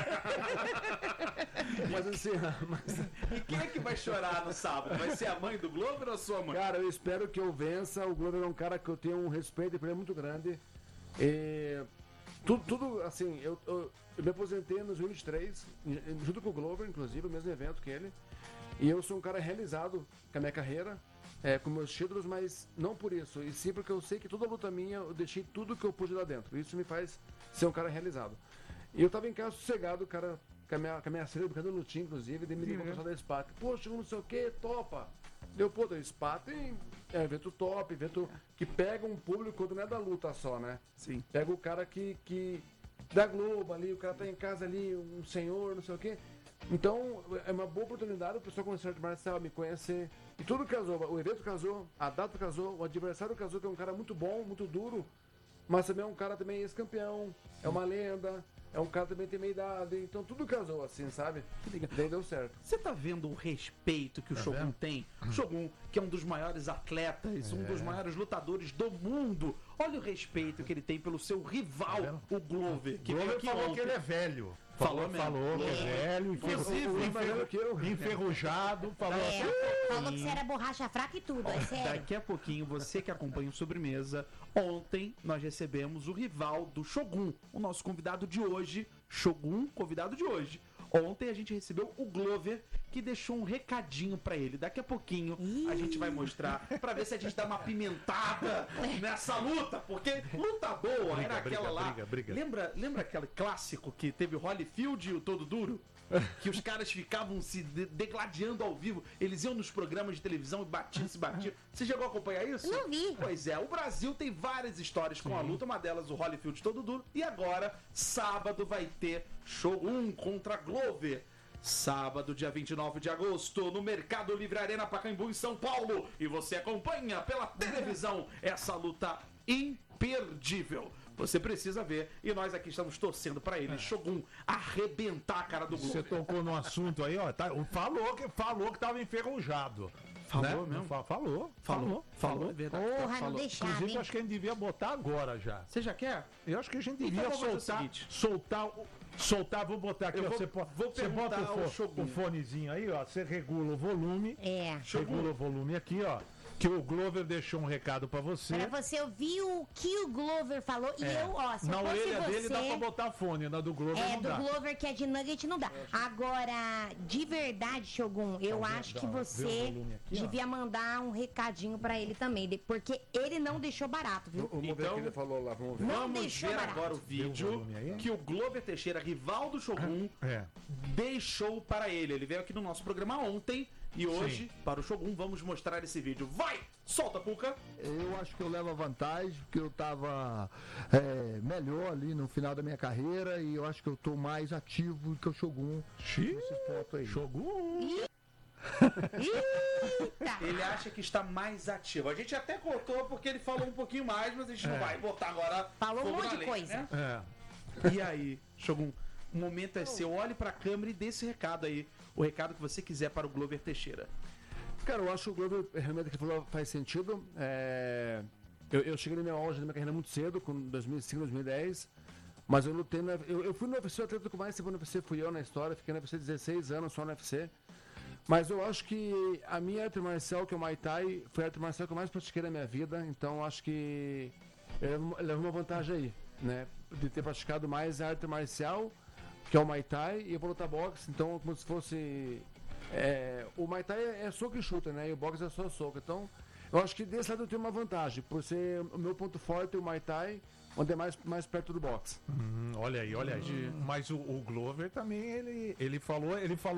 Então... mas assim, mas... E quem é que vai chorar no sábado? Vai ser a mãe do Glover ou a sua mãe? Cara, eu espero que eu vença. O Glover é um cara que eu tenho um respeito por ele muito grande. E tudo, tudo assim, eu, eu, eu me aposentei em dois mil e vinte e três, junto com o Glover, inclusive, o mesmo evento que ele. E eu sou um cara realizado com a minha carreira, é, com meus títulos, mas não por isso. E sim porque eu sei que toda luta minha, eu deixei tudo que eu pude lá dentro. Isso me faz ser um cara realizado. E eu tava em casa sossegado, cara, com a minha, com a minha filha, brincando no time, inclusive, daí me ligou o pessoal da SPAC. Poxa, não sei o que, topa. Deu, pô, da SPAC tem é, evento top, evento que pega um público quando não é da luta só, né? Sim. Pega o cara que, que da Globo ali, o cara tá em casa ali, um senhor, não sei o quê. Então, é uma boa oportunidade o pessoal conhecer a arte marcial, me conhecer. E tudo casou, o evento casou, a data casou, o adversário casou, que é um cara muito bom, muito duro, mas também é um cara também ex-campeão, é uma lenda, é um cara também que tem meia idade, então tudo casou assim, sabe? Daí deu certo. Você tá vendo o respeito que o Tá Shogun vendo? tem? O Shogun, que é um dos maiores atletas, um É. dos maiores lutadores do mundo. Olha o respeito que ele tem pelo seu rival, o Glover. Que veio Glover aqui falou ontem. que ele é velho. Falou Falou, mesmo. falou que é velho, enferru- Inclusive, enferru- enferrujado, falou É, assim. falou que você era borracha fraca e tudo, é sério. Daqui a pouquinho, você que acompanha o Sobremesa, ontem nós recebemos o rival do Shogun, o nosso convidado de hoje, Shogun, convidado de hoje. Ontem a gente recebeu o Glover, que deixou um recadinho pra ele. Daqui a pouquinho a gente vai mostrar, pra ver se a gente dá uma pimentada nessa luta, porque luta boa Briga, era aquela briga, lá. briga, briga. Lembra, lembra aquele clássico que teve o Holyfield e o Todo Duro? Que os caras ficavam se de- degladiando ao vivo. Eles iam nos programas de televisão e batiam, se batiam. Você chegou a acompanhar isso? Não vi. Pois é, o Brasil tem várias histórias com a luta, uma delas o Holyfield Todo Duro. E agora, sábado, vai ter Shogun contra Glover. Sábado, dia vinte e nove de agosto, no Mercado Livre Arena Pacaembu, em São Paulo. E você acompanha pela televisão essa luta imperdível. Você precisa ver. E nós aqui estamos torcendo pra ele, Shogun, arrebentar a cara do Você Glover. tocou no assunto aí, ó. Tá, falou, que, falou que tava enferrujado. Falou né? mesmo? Fa- Falou, Falou, falou, falou, é verdade. Porra, falou. não deixava, Inclusive, hein? eu acho que a gente devia botar agora já. Você já quer? Eu acho que a gente Então devia vamos fazer o soltar, seguinte. soltar, o- soltar, vou botar aqui, Eu ó, vou- você, po- vou você bota perguntar o, ao fo- Shogun. o fonezinho aí, ó, você regula o volume, É. regula o volume aqui, ó, que o Glover deixou um recado pra você. Pra você ouvir o que o Glover falou. E É. eu, ó, se Na eu fosse orelha você... dele dá pra botar fone, na do Glover É, não do dá. Glover que é de nugget não dá. Agora, de verdade, Shogun, eu Tá, acho dá- que dá- vê o você volume aqui, ó. devia mandar um recadinho pra ele também, de- porque ele não deixou barato, viu? Vamos ver o Então- que ele falou lá, vamos ver. Não Vamos deixou ver barato. agora o Vê o vídeo volume aí. que o Glover Teixeira, rival do Shogun, É. deixou para ele. Ele veio aqui no nosso programa ontem e hoje, para o Shogun, vamos mostrar esse vídeo. Vai! Solta, Puca! Eu acho que eu levo a vantagem, porque eu tava é, melhor ali no final da minha carreira e eu acho que eu tô mais ativo do que o Shogun nesse ponto aí. Shogun! Ele acha que está mais ativo. A gente até cortou porque ele falou um pouquinho mais, mas a gente não É. vai botar agora. Falou um fogo monte na de lenha, coisa. né? É. E aí, Shogun, o momento é seu. Olhe pra câmera e dê esse recado aí. O recado que você quiser para o Glover Teixeira. Cara, eu acho que o Glover realmente que ele falou faz sentido. É, Eu, eu cheguei no meu auge da minha carreira muito cedo, com dois mil e cinco, dois mil e dez. Mas eu lutei no, eu, eu fui no U F C, o atleta com mais tempo no U F C fui eu na história. Fiquei no U F C dezesseis anos só no U F C. Mas eu acho que a minha arte marcial, que é o Muay Thai, foi a arte marcial que eu mais pratiquei na minha vida. Então eu acho que eu levo, eu levo uma vantagem aí, né? De ter praticado mais a arte marcial, que é o Muay Thai, e eu vou lutar boxe. Então, como se fosse... É, o Muay Thai é, é soco e chuta, né? E o boxe é só soco. Então, eu acho que desse lado eu tenho uma vantagem, por ser o meu ponto forte o Muay Thai, onde é mais, mais perto do boxe. Hum, olha aí, olha aí. Mas o, o Glover também, ele, ele falou, ele falou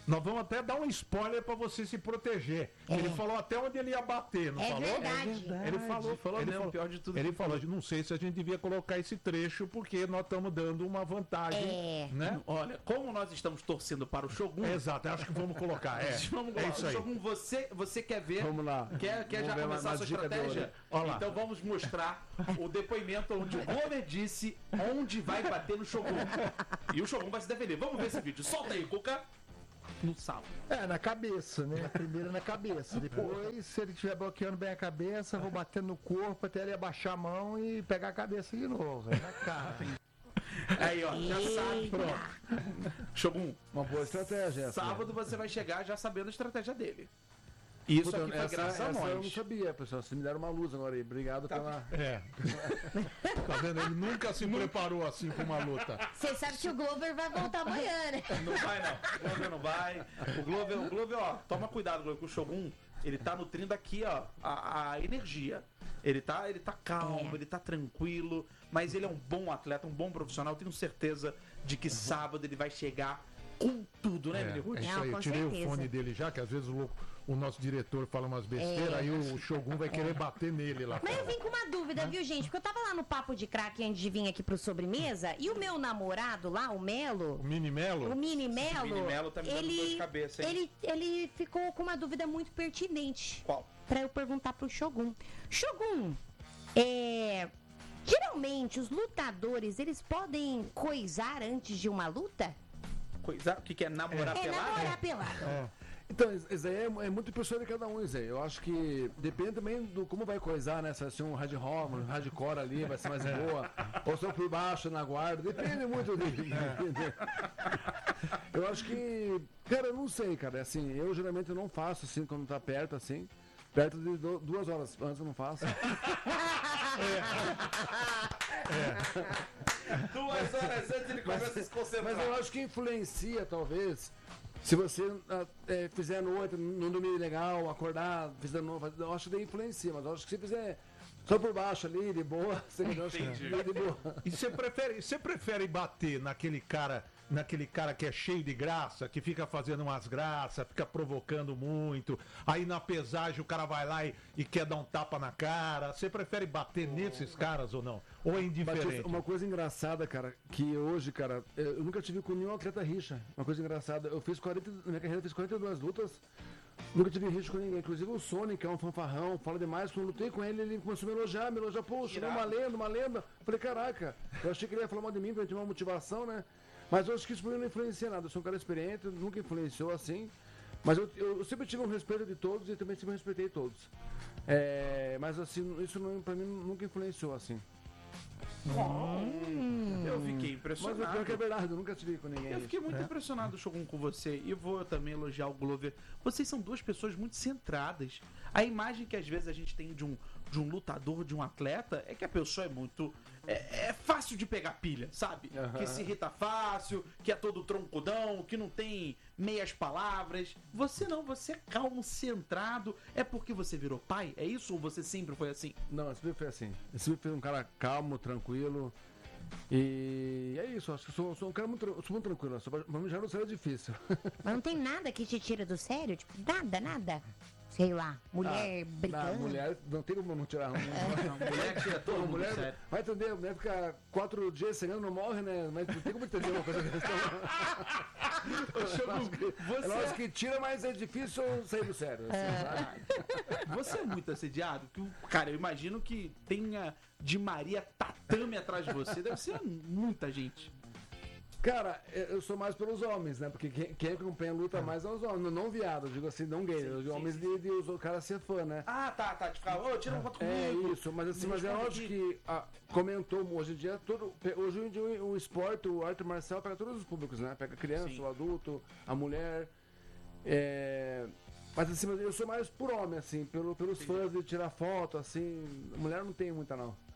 Nós vamos até dar um spoiler pra você se proteger. É. Ele falou até onde ele ia bater, não É falou? verdade. É verdade. Ele falou, Falou ele mesmo, falou, pior de tudo Ele que falou, não sei se a gente devia colocar esse trecho, porque nós estamos dando uma vantagem, É. né? Olha, como nós estamos torcendo para o Shogun. Exato, acho que vamos colocar. É, Vamos é lá. isso aí. Shogun, você, você quer ver? Vamos lá. Quer, quer Vamos já ver começar uma- a sua uma dica de estratégia? ouro. Olha lá. Então vamos mostrar o depoimento onde o Glover disse onde vai bater no Shogun. E o Shogun vai se defender. Vamos ver esse vídeo. Solta aí, Cuca. No sal. É, na cabeça, né? Primeiro na cabeça. Depois, se ele estiver bloqueando bem a cabeça, vou batendo no corpo até ele abaixar a mão e pegar a cabeça de novo. É na cara. Aí, ó, já sabe. Pronto. Shogun, Uma boa estratégia essa. sábado você vai chegar já sabendo a estratégia dele. Isso Puta, aqui foi essa, graças a essa eu não nós. sabia, pessoal. Vocês me deram uma luz agora aí. Obrigado pela. É. Tá vendo? Ele nunca se preparou assim pra uma luta. Você sabe que o Glover vai voltar amanhã, né? Não vai, não. O Glover não vai. O Glover, o Glover, ó, toma cuidado, Glover, com o Shogun. Ele tá nutrindo aqui, ó, a, a energia. Ele tá, ele tá calmo, É. ele tá tranquilo, mas ele é um bom atleta, um bom profissional. Tenho certeza de que sábado ele vai chegar com tudo, né, É, Mili é Ruth? isso Não, aí, eu com tirei certeza. o fone dele já, que às vezes o, o nosso diretor fala umas besteiras, É. aí o Shogun vai querer bater nele lá. Mas eu fora. vim com uma dúvida, viu, gente? Porque eu tava lá no Papo de Crack antes de vir aqui pro Sobremesa e o meu namorado lá, o Melo, O Mini Melo? o Mini Melo, Mini Melo tá me dando dor de ele, cabeça, hein? ele, ele ficou com uma dúvida muito pertinente. Qual? Pra eu perguntar pro Shogun. Shogun, é... geralmente os lutadores, eles podem coisar antes de uma luta? Coisa, o que, que é namorar É pelado? namorar pelado. É. Então, isso aí é, é muito pessoa de cada um, isso aí. Eu acho que depende também do como vai coisar, né? Se vai ser um hardcore, um hardcore ali, vai ser mais boa. Ou se eu por baixo na guarda. Depende muito dele. entendeu? Eu acho que. Cara, eu não sei, cara. Assim, eu geralmente não faço assim quando tá perto, assim. Perto de du- duas horas antes eu não faço. Duas horas antes ele começa a se concentrar. Mas eu acho que influencia, talvez. Se você ah, é, fizer à noite, não dormir legal, acordar, fizer à noite, eu acho que daí influencia, mas eu acho que se fizer só por baixo ali, de boa, você eu acho que Entendi. de boa. E você prefere, você prefere bater naquele cara, naquele cara que é cheio de graça, que fica fazendo umas graças, fica provocando muito, aí na pesagem o cara vai lá e, e quer dar um tapa na cara. Você prefere bater nesses caras ou não? Ou é indiferente? Batista, uma coisa engraçada, cara, que hoje, cara, eu nunca tive com nenhum atleta rixa. Uma coisa engraçada, eu fiz quarenta, na minha carreira eu fiz quarenta e duas lutas, nunca tive rixa com ninguém. Inclusive o Sonic, que é um fanfarrão, fala demais, quando eu lutei com ele, ele começou a me elogiar, me elogiar, pô, você é uma lenda, uma lenda. Eu falei, caraca, eu achei que ele ia falar mal de mim pra eu ter uma motivação, né? Mas eu acho que isso pra mim não influencia nada. Eu sou um cara experiente, nunca influenciou assim. Mas eu, eu, eu sempre tive um respeito de todos e também sempre respeitei todos. É, mas assim, isso não, pra mim nunca influenciou assim. Hum. Eu fiquei impressionado. Mas o pior que é verdade, eu nunca tive com ninguém. Eu fiquei muito É. impressionado, Shogun, com você. E vou também elogiar o Glover. Vocês são duas pessoas muito centradas. A imagem que às vezes a gente tem de um, de um lutador, de um atleta, é que a pessoa é muito... É, é fácil de pegar pilha, sabe? Aham. Que se irrita fácil, que é todo troncudão, que não tem meias palavras. Você não, você é calmo, centrado. É porque você virou pai? É isso ou você sempre foi assim? Não, eu sempre foi assim. Eu sempre fui um cara calmo, tranquilo. E é isso, acho que eu sou, sou um cara muito, eu sou muito tranquilo. Sou, pra mim já não seria difícil. Mas não tem nada que te tira do sério? Tipo, nada, nada. Sei lá, mulher Ah, brigando. Não, mulher, não tem como não tirar um. mulher tira todo mundo mulher, do sério. vai entender, a mulher fica quatro dias sem não morre, né? Mas não tem como entender uma coisa dessa. Shogun, você- É lógico que tira, mas é difícil sair do sério. assim, sabe? Você é muito assediado? Que, o- cara, eu imagino que tenha de Maria tatame atrás de você. Deve ser muita gente. Cara, eu sou mais pelos homens, né? Porque quem, quem acompanha a luta mais é os homens, não, não viado, eu digo assim, não gay, os homens de, de os caras ser fã, né? Ah, tá, tá. De ficar, ô, tira uma foto comigo. É isso, mas assim, Me mas é responde lógico aqui. que ah, comentou hoje em dia, todo, hoje em dia o esporte, o arte marcial pega todos os públicos, né? Pega a criança, Sim. o adulto, a mulher. É... Mas assim, mas eu sou mais por homem, assim, pelo, pelos fãs de tirar foto, assim. Mulher não tem muita, não.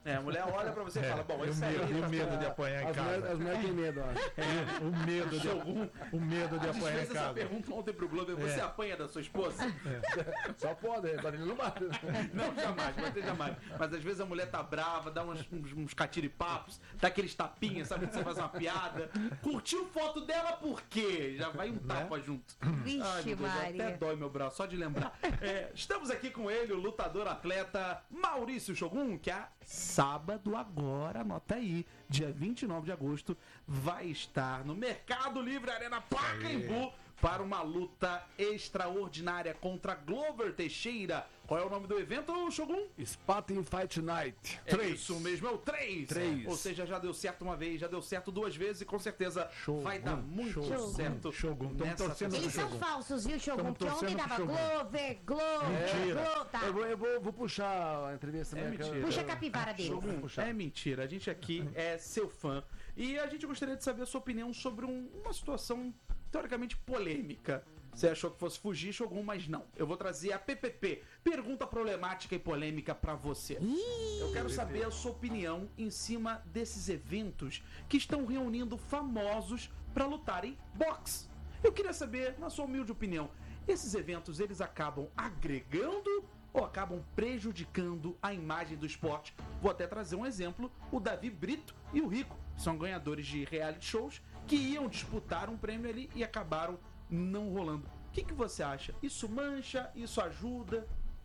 É, a mulher olha pra você e É, fala, bom, e o esse aí... medo- e o tá- medo de apanhar em As casa. mulheres- as mulheres têm medo, eu acho. É, o medo de, Shogun. o medo de A gente apanhar em fez essa casa. pergunta ontem pro Globo, você É. apanha da sua esposa? Só pode, bater não bate. Não, jamais, bater jamais. Mas às vezes a mulher tá brava, dá uns, uns, uns catiripapos, dá aqueles tapinhas, sabe? Que você faz uma piada. Curtiu foto dela por quê? Já vai um tapa junto. Vixe, Ai, meu Deus, Maria. até dói meu braço, só de lembrar. É, estamos aqui com ele, o lutador atleta Maurício Shogun, que é sábado agora, anota aí, dia vinte e nove de agosto, vai estar no Mercado Livre Arena Pacaembu para uma luta extraordinária contra Glover Teixeira. Qual é o nome do evento, Shogun? Spartan Fight Night. É isso mesmo, é o três. Três. Ou seja, já deu certo uma vez, já deu certo duas vezes e com certeza vai dar muito Shogun. certo. Shogun, tamo nessa torcendo pro Eles são Shogun. falsos, viu, Shogun? Tamo Porque ontem torcendo pro dava Shogun. Glover, Glover, Mentira. Glover, tá. Eu vou, eu vou, vou puxar a entrevista. É minha, mentira. que eu- Puxa a capivara dele. Shogun, é mentira. A gente aqui é seu fã. E a gente gostaria de saber a sua opinião sobre um- uma situação teoricamente polêmica. Você achou que fosse fugir, Shogun, mas não. Eu vou trazer a P P P. Pergunta problemática e polêmica pra você. Eu quero saber a sua opinião em cima desses eventos que estão reunindo famosos pra lutarem boxe. Eu queria saber, na sua humilde opinião, esses eventos eles acabam agregando ou acabam prejudicando a imagem do esporte? Vou até trazer um exemplo, o Davi Brito e o Rico, são ganhadores de reality shows que iam disputar um prêmio ali e acabaram não rolando. O que, que você acha? Isso mancha? Isso ajuda?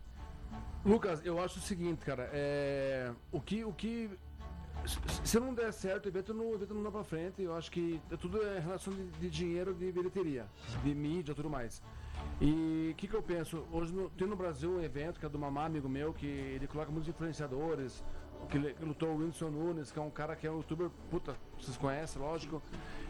Lucas, eu acho o seguinte, cara, é... o que, o que, se- se não der certo, o evento não, o evento não dá pra frente. Eu acho que é tudo é relação de, de dinheiro, de bilheteria, de mídia, tudo mais. E o que, que eu penso? Hoje no- tem no Brasil um evento que é do Mamá, amigo meu, que ele coloca muitos influenciadores, que, ele- que lutou o Whindersson Nunes, que é um cara que é um youtuber, puta, vocês conhecem, lógico,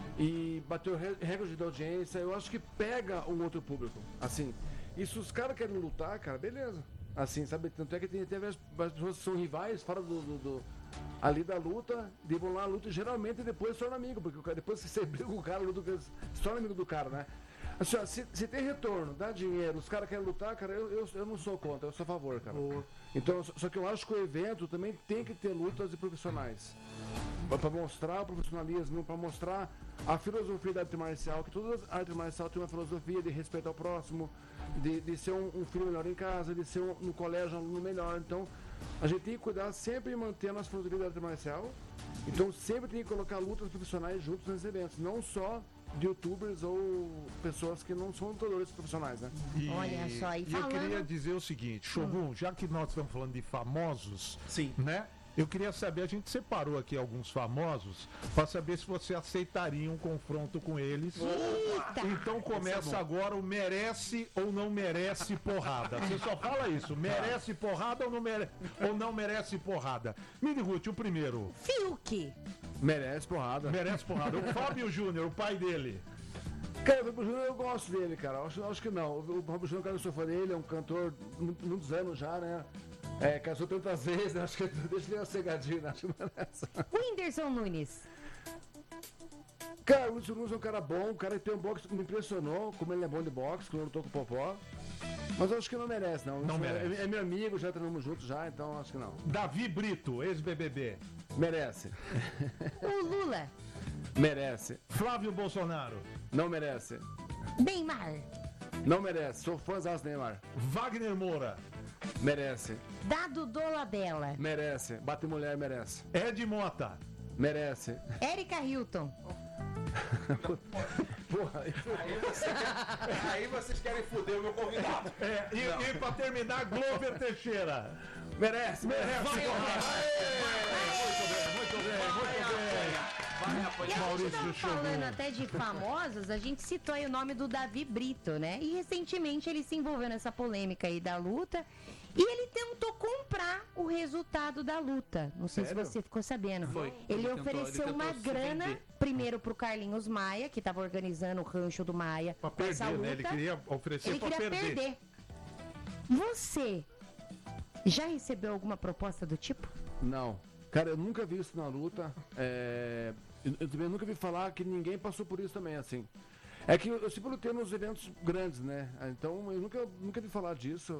e bateu re- recorde de audiência. Eu acho que pega um outro público, assim. E se os caras querem lutar, cara, beleza. Assim, sabe? Tanto é que tem, tem as, as pessoas que são rivais fora do, do- do- ali da luta, de vão lá a luta, e geralmente depois se torna amigo, porque o cara- depois que você briga com o cara, luta, se torna amigo do cara, né? Assim, ó, se, se tem retorno, dá dinheiro, os caras querem lutar, cara, eu, eu, eu não sou contra, eu sou a favor, cara. Então, só, só que eu acho que o evento também tem que ter lutas de profissionais. Pra, pra mostrar o profissionalismo, pra mostrar a filosofia da arte marcial, que toda arte marcial tem uma filosofia de respeitar o próximo, de, de ser um, um filho melhor em casa, de ser um, no colégio um aluno melhor. Então, a gente tem que cuidar sempre mantendo as filosofias da arte marcial. Então, sempre tem que colocar lutas profissionais juntos nesses eventos, não só de youtubers ou pessoas que não são lutadores profissionais, né? E, Olha só, e e eu falando- queria dizer o seguinte, Shogun, já que nós estamos falando de famosos, né? Eu queria saber, a gente separou aqui alguns famosos para saber se você aceitaria um confronto com eles. Eita! Então começa agora o merece ou não merece porrada. Você só fala isso, merece porrada ou não, mere... ou não merece porrada. Mini Ruth, o primeiro. Fiuk. Merece porrada. Merece porrada. O Fábio Júnior, o pai dele. Cara, o Fábio Júnior eu gosto dele, cara. Eu Acho, acho que não. O Fábio Júnior, cara, eu sou fã dele, é um cantor muito- muitos anos já, né? É, casou tantas vezes, né? Acho que deixa ele uma cegadinha, né? Acho que merece. Whindersson Nunes. Cara, o Whindersson Nunes é um cara bom, um cara que tem um boxe que me impressionou, como ele é bom de boxe, quando eu lutou com o Popó. Mas eu acho que não merece, não. Não Isso é- merece. É, é meu amigo, já treinamos juntos já, então acho que não. Davi Brito, ex-B B B. Merece. O Lula. Merece. Flávio Bolsonaro. Não merece. Neymar. Não merece. Sou fãzão do Neymar. Wagner Moura. Merece. Dado Dolabella. Merece. Bate mulher, merece. Ed Mota. Merece. Érica Hilton. Porra, Aí, você quer- aí vocês querem foder o meu convidado. É, e, Não. e pra terminar, Glover Teixeira. Merece, merece. Vai, Muito bem, muito bem, muito bem. E a Maurício gente tava Shogun. falando até de famosos, a gente citou aí o nome do Davi Brito, né? E recentemente ele se envolveu nessa polêmica aí da luta e ele tentou comprar o resultado da luta. Não sei Sério? se você ficou sabendo. Foi. Ele, Ele tentou- ofereceu ele tentou uma se grana vender. primeiro pro Carlinhos Maia, que tava organizando o rancho do Maia. Pra com essa perder, luta. né? Ele queria oferecer Ele pra queria perder. perder. Você já recebeu alguma proposta do tipo? Não. Cara, eu nunca vi isso na luta. É, Eu, eu também nunca vi falar que ninguém passou por isso também, assim. É que eu, eu sempre lutei nos eventos grandes, né? Então eu nunca, nunca vi falar disso.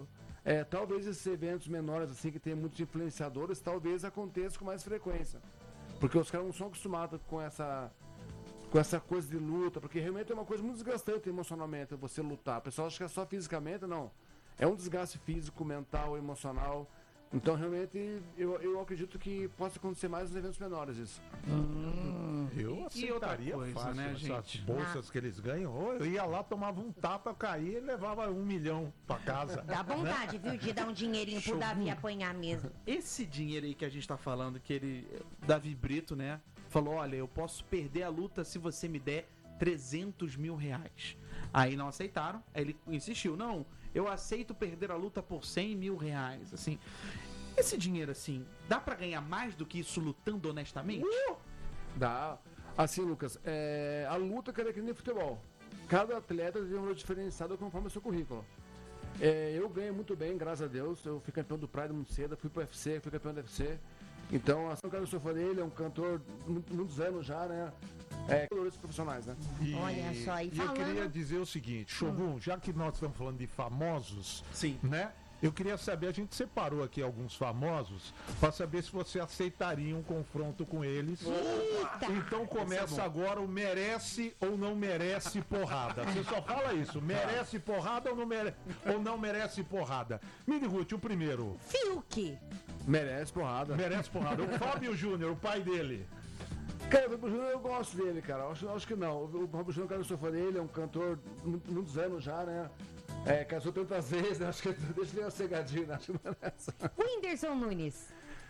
É, talvez esses eventos menores, assim, que tem muitos influenciadores, talvez aconteça com mais frequência. Porque os caras não são acostumados com essa, com essa coisa de luta, porque realmente é uma coisa muito desgastante emocionalmente você lutar. O pessoal acha que é só fisicamente, não. É um desgaste físico, mental, emocional. Então, realmente, eu, eu acredito que possa acontecer mais nos eventos menores isso. Hum, eu E outra aceitaria coisa, fácil né, essas gente? bolsas que eles ganham. Ou eu ia lá, tomava um tapa, eu caía e levava um milhão pra casa. Dá vontade, viu, de dar um dinheirinho pro Shogun. Davi apanhar mesmo. Esse dinheiro aí que a gente tá falando, que ele, Davi Brito, né, falou, olha, eu posso perder a luta se você me der trezentos mil reais. Aí não aceitaram, aí ele insistiu, não, eu aceito perder a luta por cem mil reais, assim. Esse dinheiro, assim, dá pra ganhar mais do que isso lutando honestamente? Uh! Dá. Assim, Lucas, é, a luta, cara, é que nem futebol. Cada atleta tem um valor diferenciado conforme o seu currículo. É, eu ganho muito bem, graças a Deus. Eu fui campeão do Pride muito cedo, fui pro U F C, fui campeão do U F C. Então, assim, o cara, eu sou fã dele, é um cantor muitos anos já, né? É, cantores profissionais, né? E, Olha só, e e eu falando- queria dizer o seguinte, Shogun, já que nós estamos falando de famosos, Sim. né? Eu queria saber, a gente separou aqui alguns famosos para saber se você aceitaria um confronto com eles. Eita! Então começa agora o merece ou não merece porrada. Você só fala isso, merece porrada ou não, mere... ou não merece porrada. Mini Ruth, o primeiro. Fiuk. Merece porrada. Merece porrada. O Fábio Júnior, o pai dele. Cara, o Fábio Júnior eu gosto dele, cara. Acho, acho que não. O Fábio Júnior, cara, eu sou fã dele, é um cantor muito- muitos anos já, né? É, casou tantas vezes, né? Acho que deixa ele uma cegadinha, né? Acho que não é essa. O Whindersson Nunes.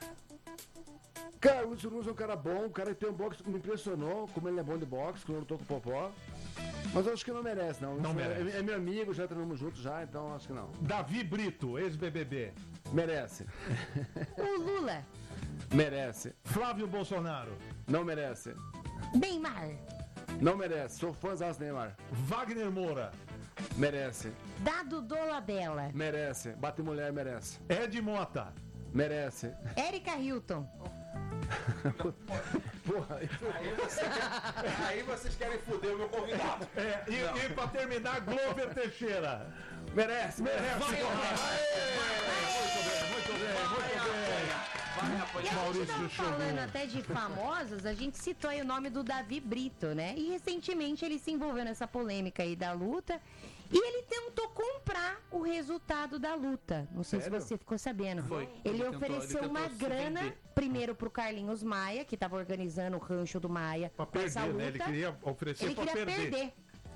Cara, o Whindersson Nunes é um cara bom, um cara que tem um boxe que me impressionou, como ele é bom de boxe, quando eu lutou com o Popó. Mas eu acho que não merece, não. Não Isso é- merece. É, meu amigo, já treinamos juntos já, então acho que não. Davi Brito, ex-B B B. Merece. O Lula. Merece. Flávio Bolsonaro. Não merece. Neymar. Não merece. Sou fãzão do Neymar. Wagner Moura. Merece. Dado Dolabella. Merece. Bate mulher, merece. Ed Mota. Merece. Érica Hilton. Porra, Aí, você quer- aí vocês querem foder o meu convidado. É, e, e pra terminar, Glover Teixeira. merece, merece. Muito bem, muito bem, muito bem. E a gente Maurício tava Shogun. falando até de famosos, a gente citou aí o nome do Davi Brito, né? E recentemente ele se envolveu nessa polêmica aí da luta e ele tentou comprar o resultado da luta. Não sei Sério? se você ficou sabendo. Foi. Ele, Ele tentou- ofereceu ele tentou uma se grana vender. primeiro pro Carlinhos Maia, que tava organizando o rancho do Maia Pra com essa perder, luta. né? Ele queria oferecer Ele pra queria perder. perder.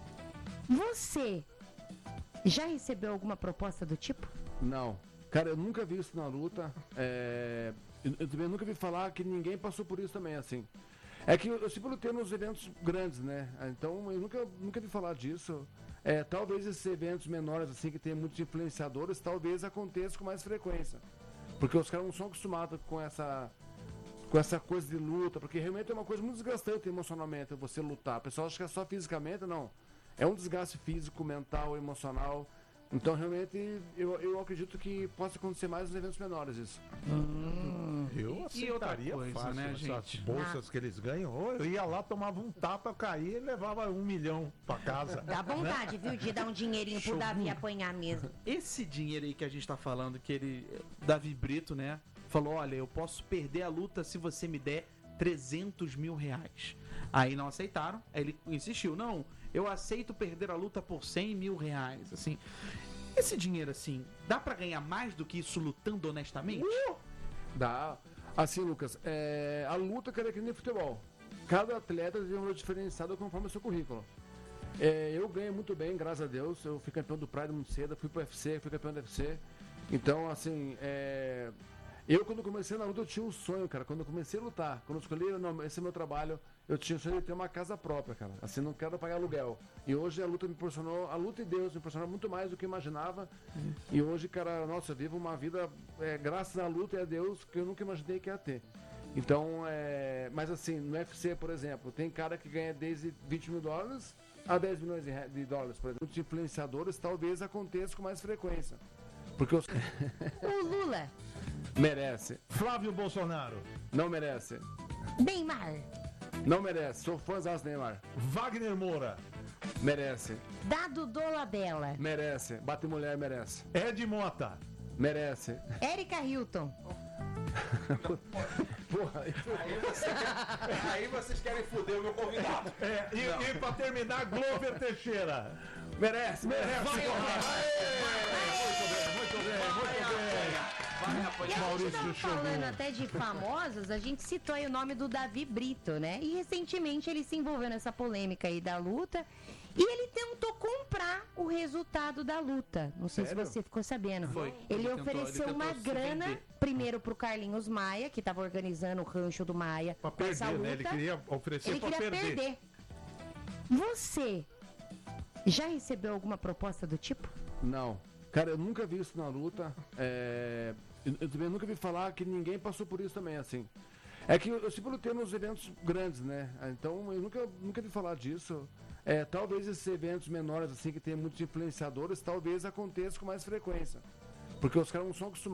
Você já recebeu alguma proposta do tipo? Não. Cara, eu nunca vi isso na luta. É, Eu, eu também nunca vi falar que ninguém passou por isso também, assim. É que eu, eu sempre lutei nos eventos grandes, né? Então eu nunca, nunca vi falar disso. É, talvez esses eventos menores, assim, que tem muitos influenciadores, talvez aconteça com mais frequência. Porque os caras não são acostumados com essa, com essa coisa de luta, porque realmente é uma coisa muito desgastante emocionalmente você lutar. O pessoal acha que é só fisicamente, não. É um desgaste físico, mental, emocional. Então, realmente, eu, eu acredito que possa acontecer mais nos eventos menores isso. Eu E outra aceitaria coisa, fácil né, essas gente? bolsas que eles ganham. Ou eu ia lá, tomava um tapa, eu caía e levava um milhão pra casa. Dá vontade, viu, de dar um dinheirinho pro Shogun. Davi apanhar mesmo. Esse dinheiro aí que a gente tá falando, que ele, Davi Brito, né, falou, olha, eu posso perder a luta se você me der trezentos mil reais. Aí não aceitaram, aí ele insistiu, não, eu aceito perder a luta por cem mil reais, assim. Esse dinheiro, assim, dá pra ganhar mais do que isso lutando honestamente? Dá. Assim, Lucas, é, a luta, cara, é que nem futebol. Cada atleta tem um valor diferenciado conforme o seu currículo. É, eu ganho muito bem, graças a Deus. Eu fui campeão do Pride muito cedo, fui pro U F C, fui campeão do U F C. Então, assim, é, eu quando comecei na luta eu tinha um sonho, cara. Quando eu comecei a lutar, quando eu escolhi, não, esse é meu trabalho, eu tinha o sonho de ter uma casa própria, cara. Assim, não quero pagar aluguel. E hoje a luta me proporcionou, a luta e Deus me proporcionou muito mais do que eu imaginava. E hoje, cara, nossa, eu vivo uma vida, é, graças à luta e a Deus, que eu nunca imaginei que ia ter. Então, é, mas assim, no U F C, por exemplo, tem cara que ganha desde vinte mil dólares a dez milhões de, re- de dólares, por exemplo. Muitos influenciadores talvez aconteça com mais frequência. Porque os... O Lula. merece. Flávio Bolsonaro. Não merece. Neymar. Não merece. Sou fãzão do Neymar. Wagner Moura. Merece. Dado Dolabella. Merece. Bate mulher, merece. Ed Mota. Merece. Érica Hilton. Porra, aí, você, aí vocês querem foder o meu convidado. É, e, e pra terminar, Glover Teixeira. Merece, merece. Vai, vai, muito bem, muito bem, muito bem. E a gente tava falando até de famosos, a gente citou aí o nome do Davi Brito, né? E recentemente ele se envolveu nessa polêmica aí da luta e ele tentou comprar o resultado da luta. Não sei Sério? se você ficou sabendo. Foi. Ele, Ele tentou- ofereceu ele tentou uma se grana vender. primeiro pro Carlinhos Maia, que tava organizando o rancho do Maia Pra com essa perder, luta. né? Ele queria oferecer Ele pra queria perder. perder. Você já recebeu alguma proposta do tipo? Não. Cara, eu nunca vi isso na luta. É, Eu, eu também nunca vi falar que ninguém passou por isso também, assim. É que eu, eu sempre lutei nos eventos grandes, né? Então eu nunca, nunca vi falar disso. É, talvez esses eventos menores, assim, que tem muitos influenciadores, talvez aconteça com mais frequência. Porque os caras não são acostumados.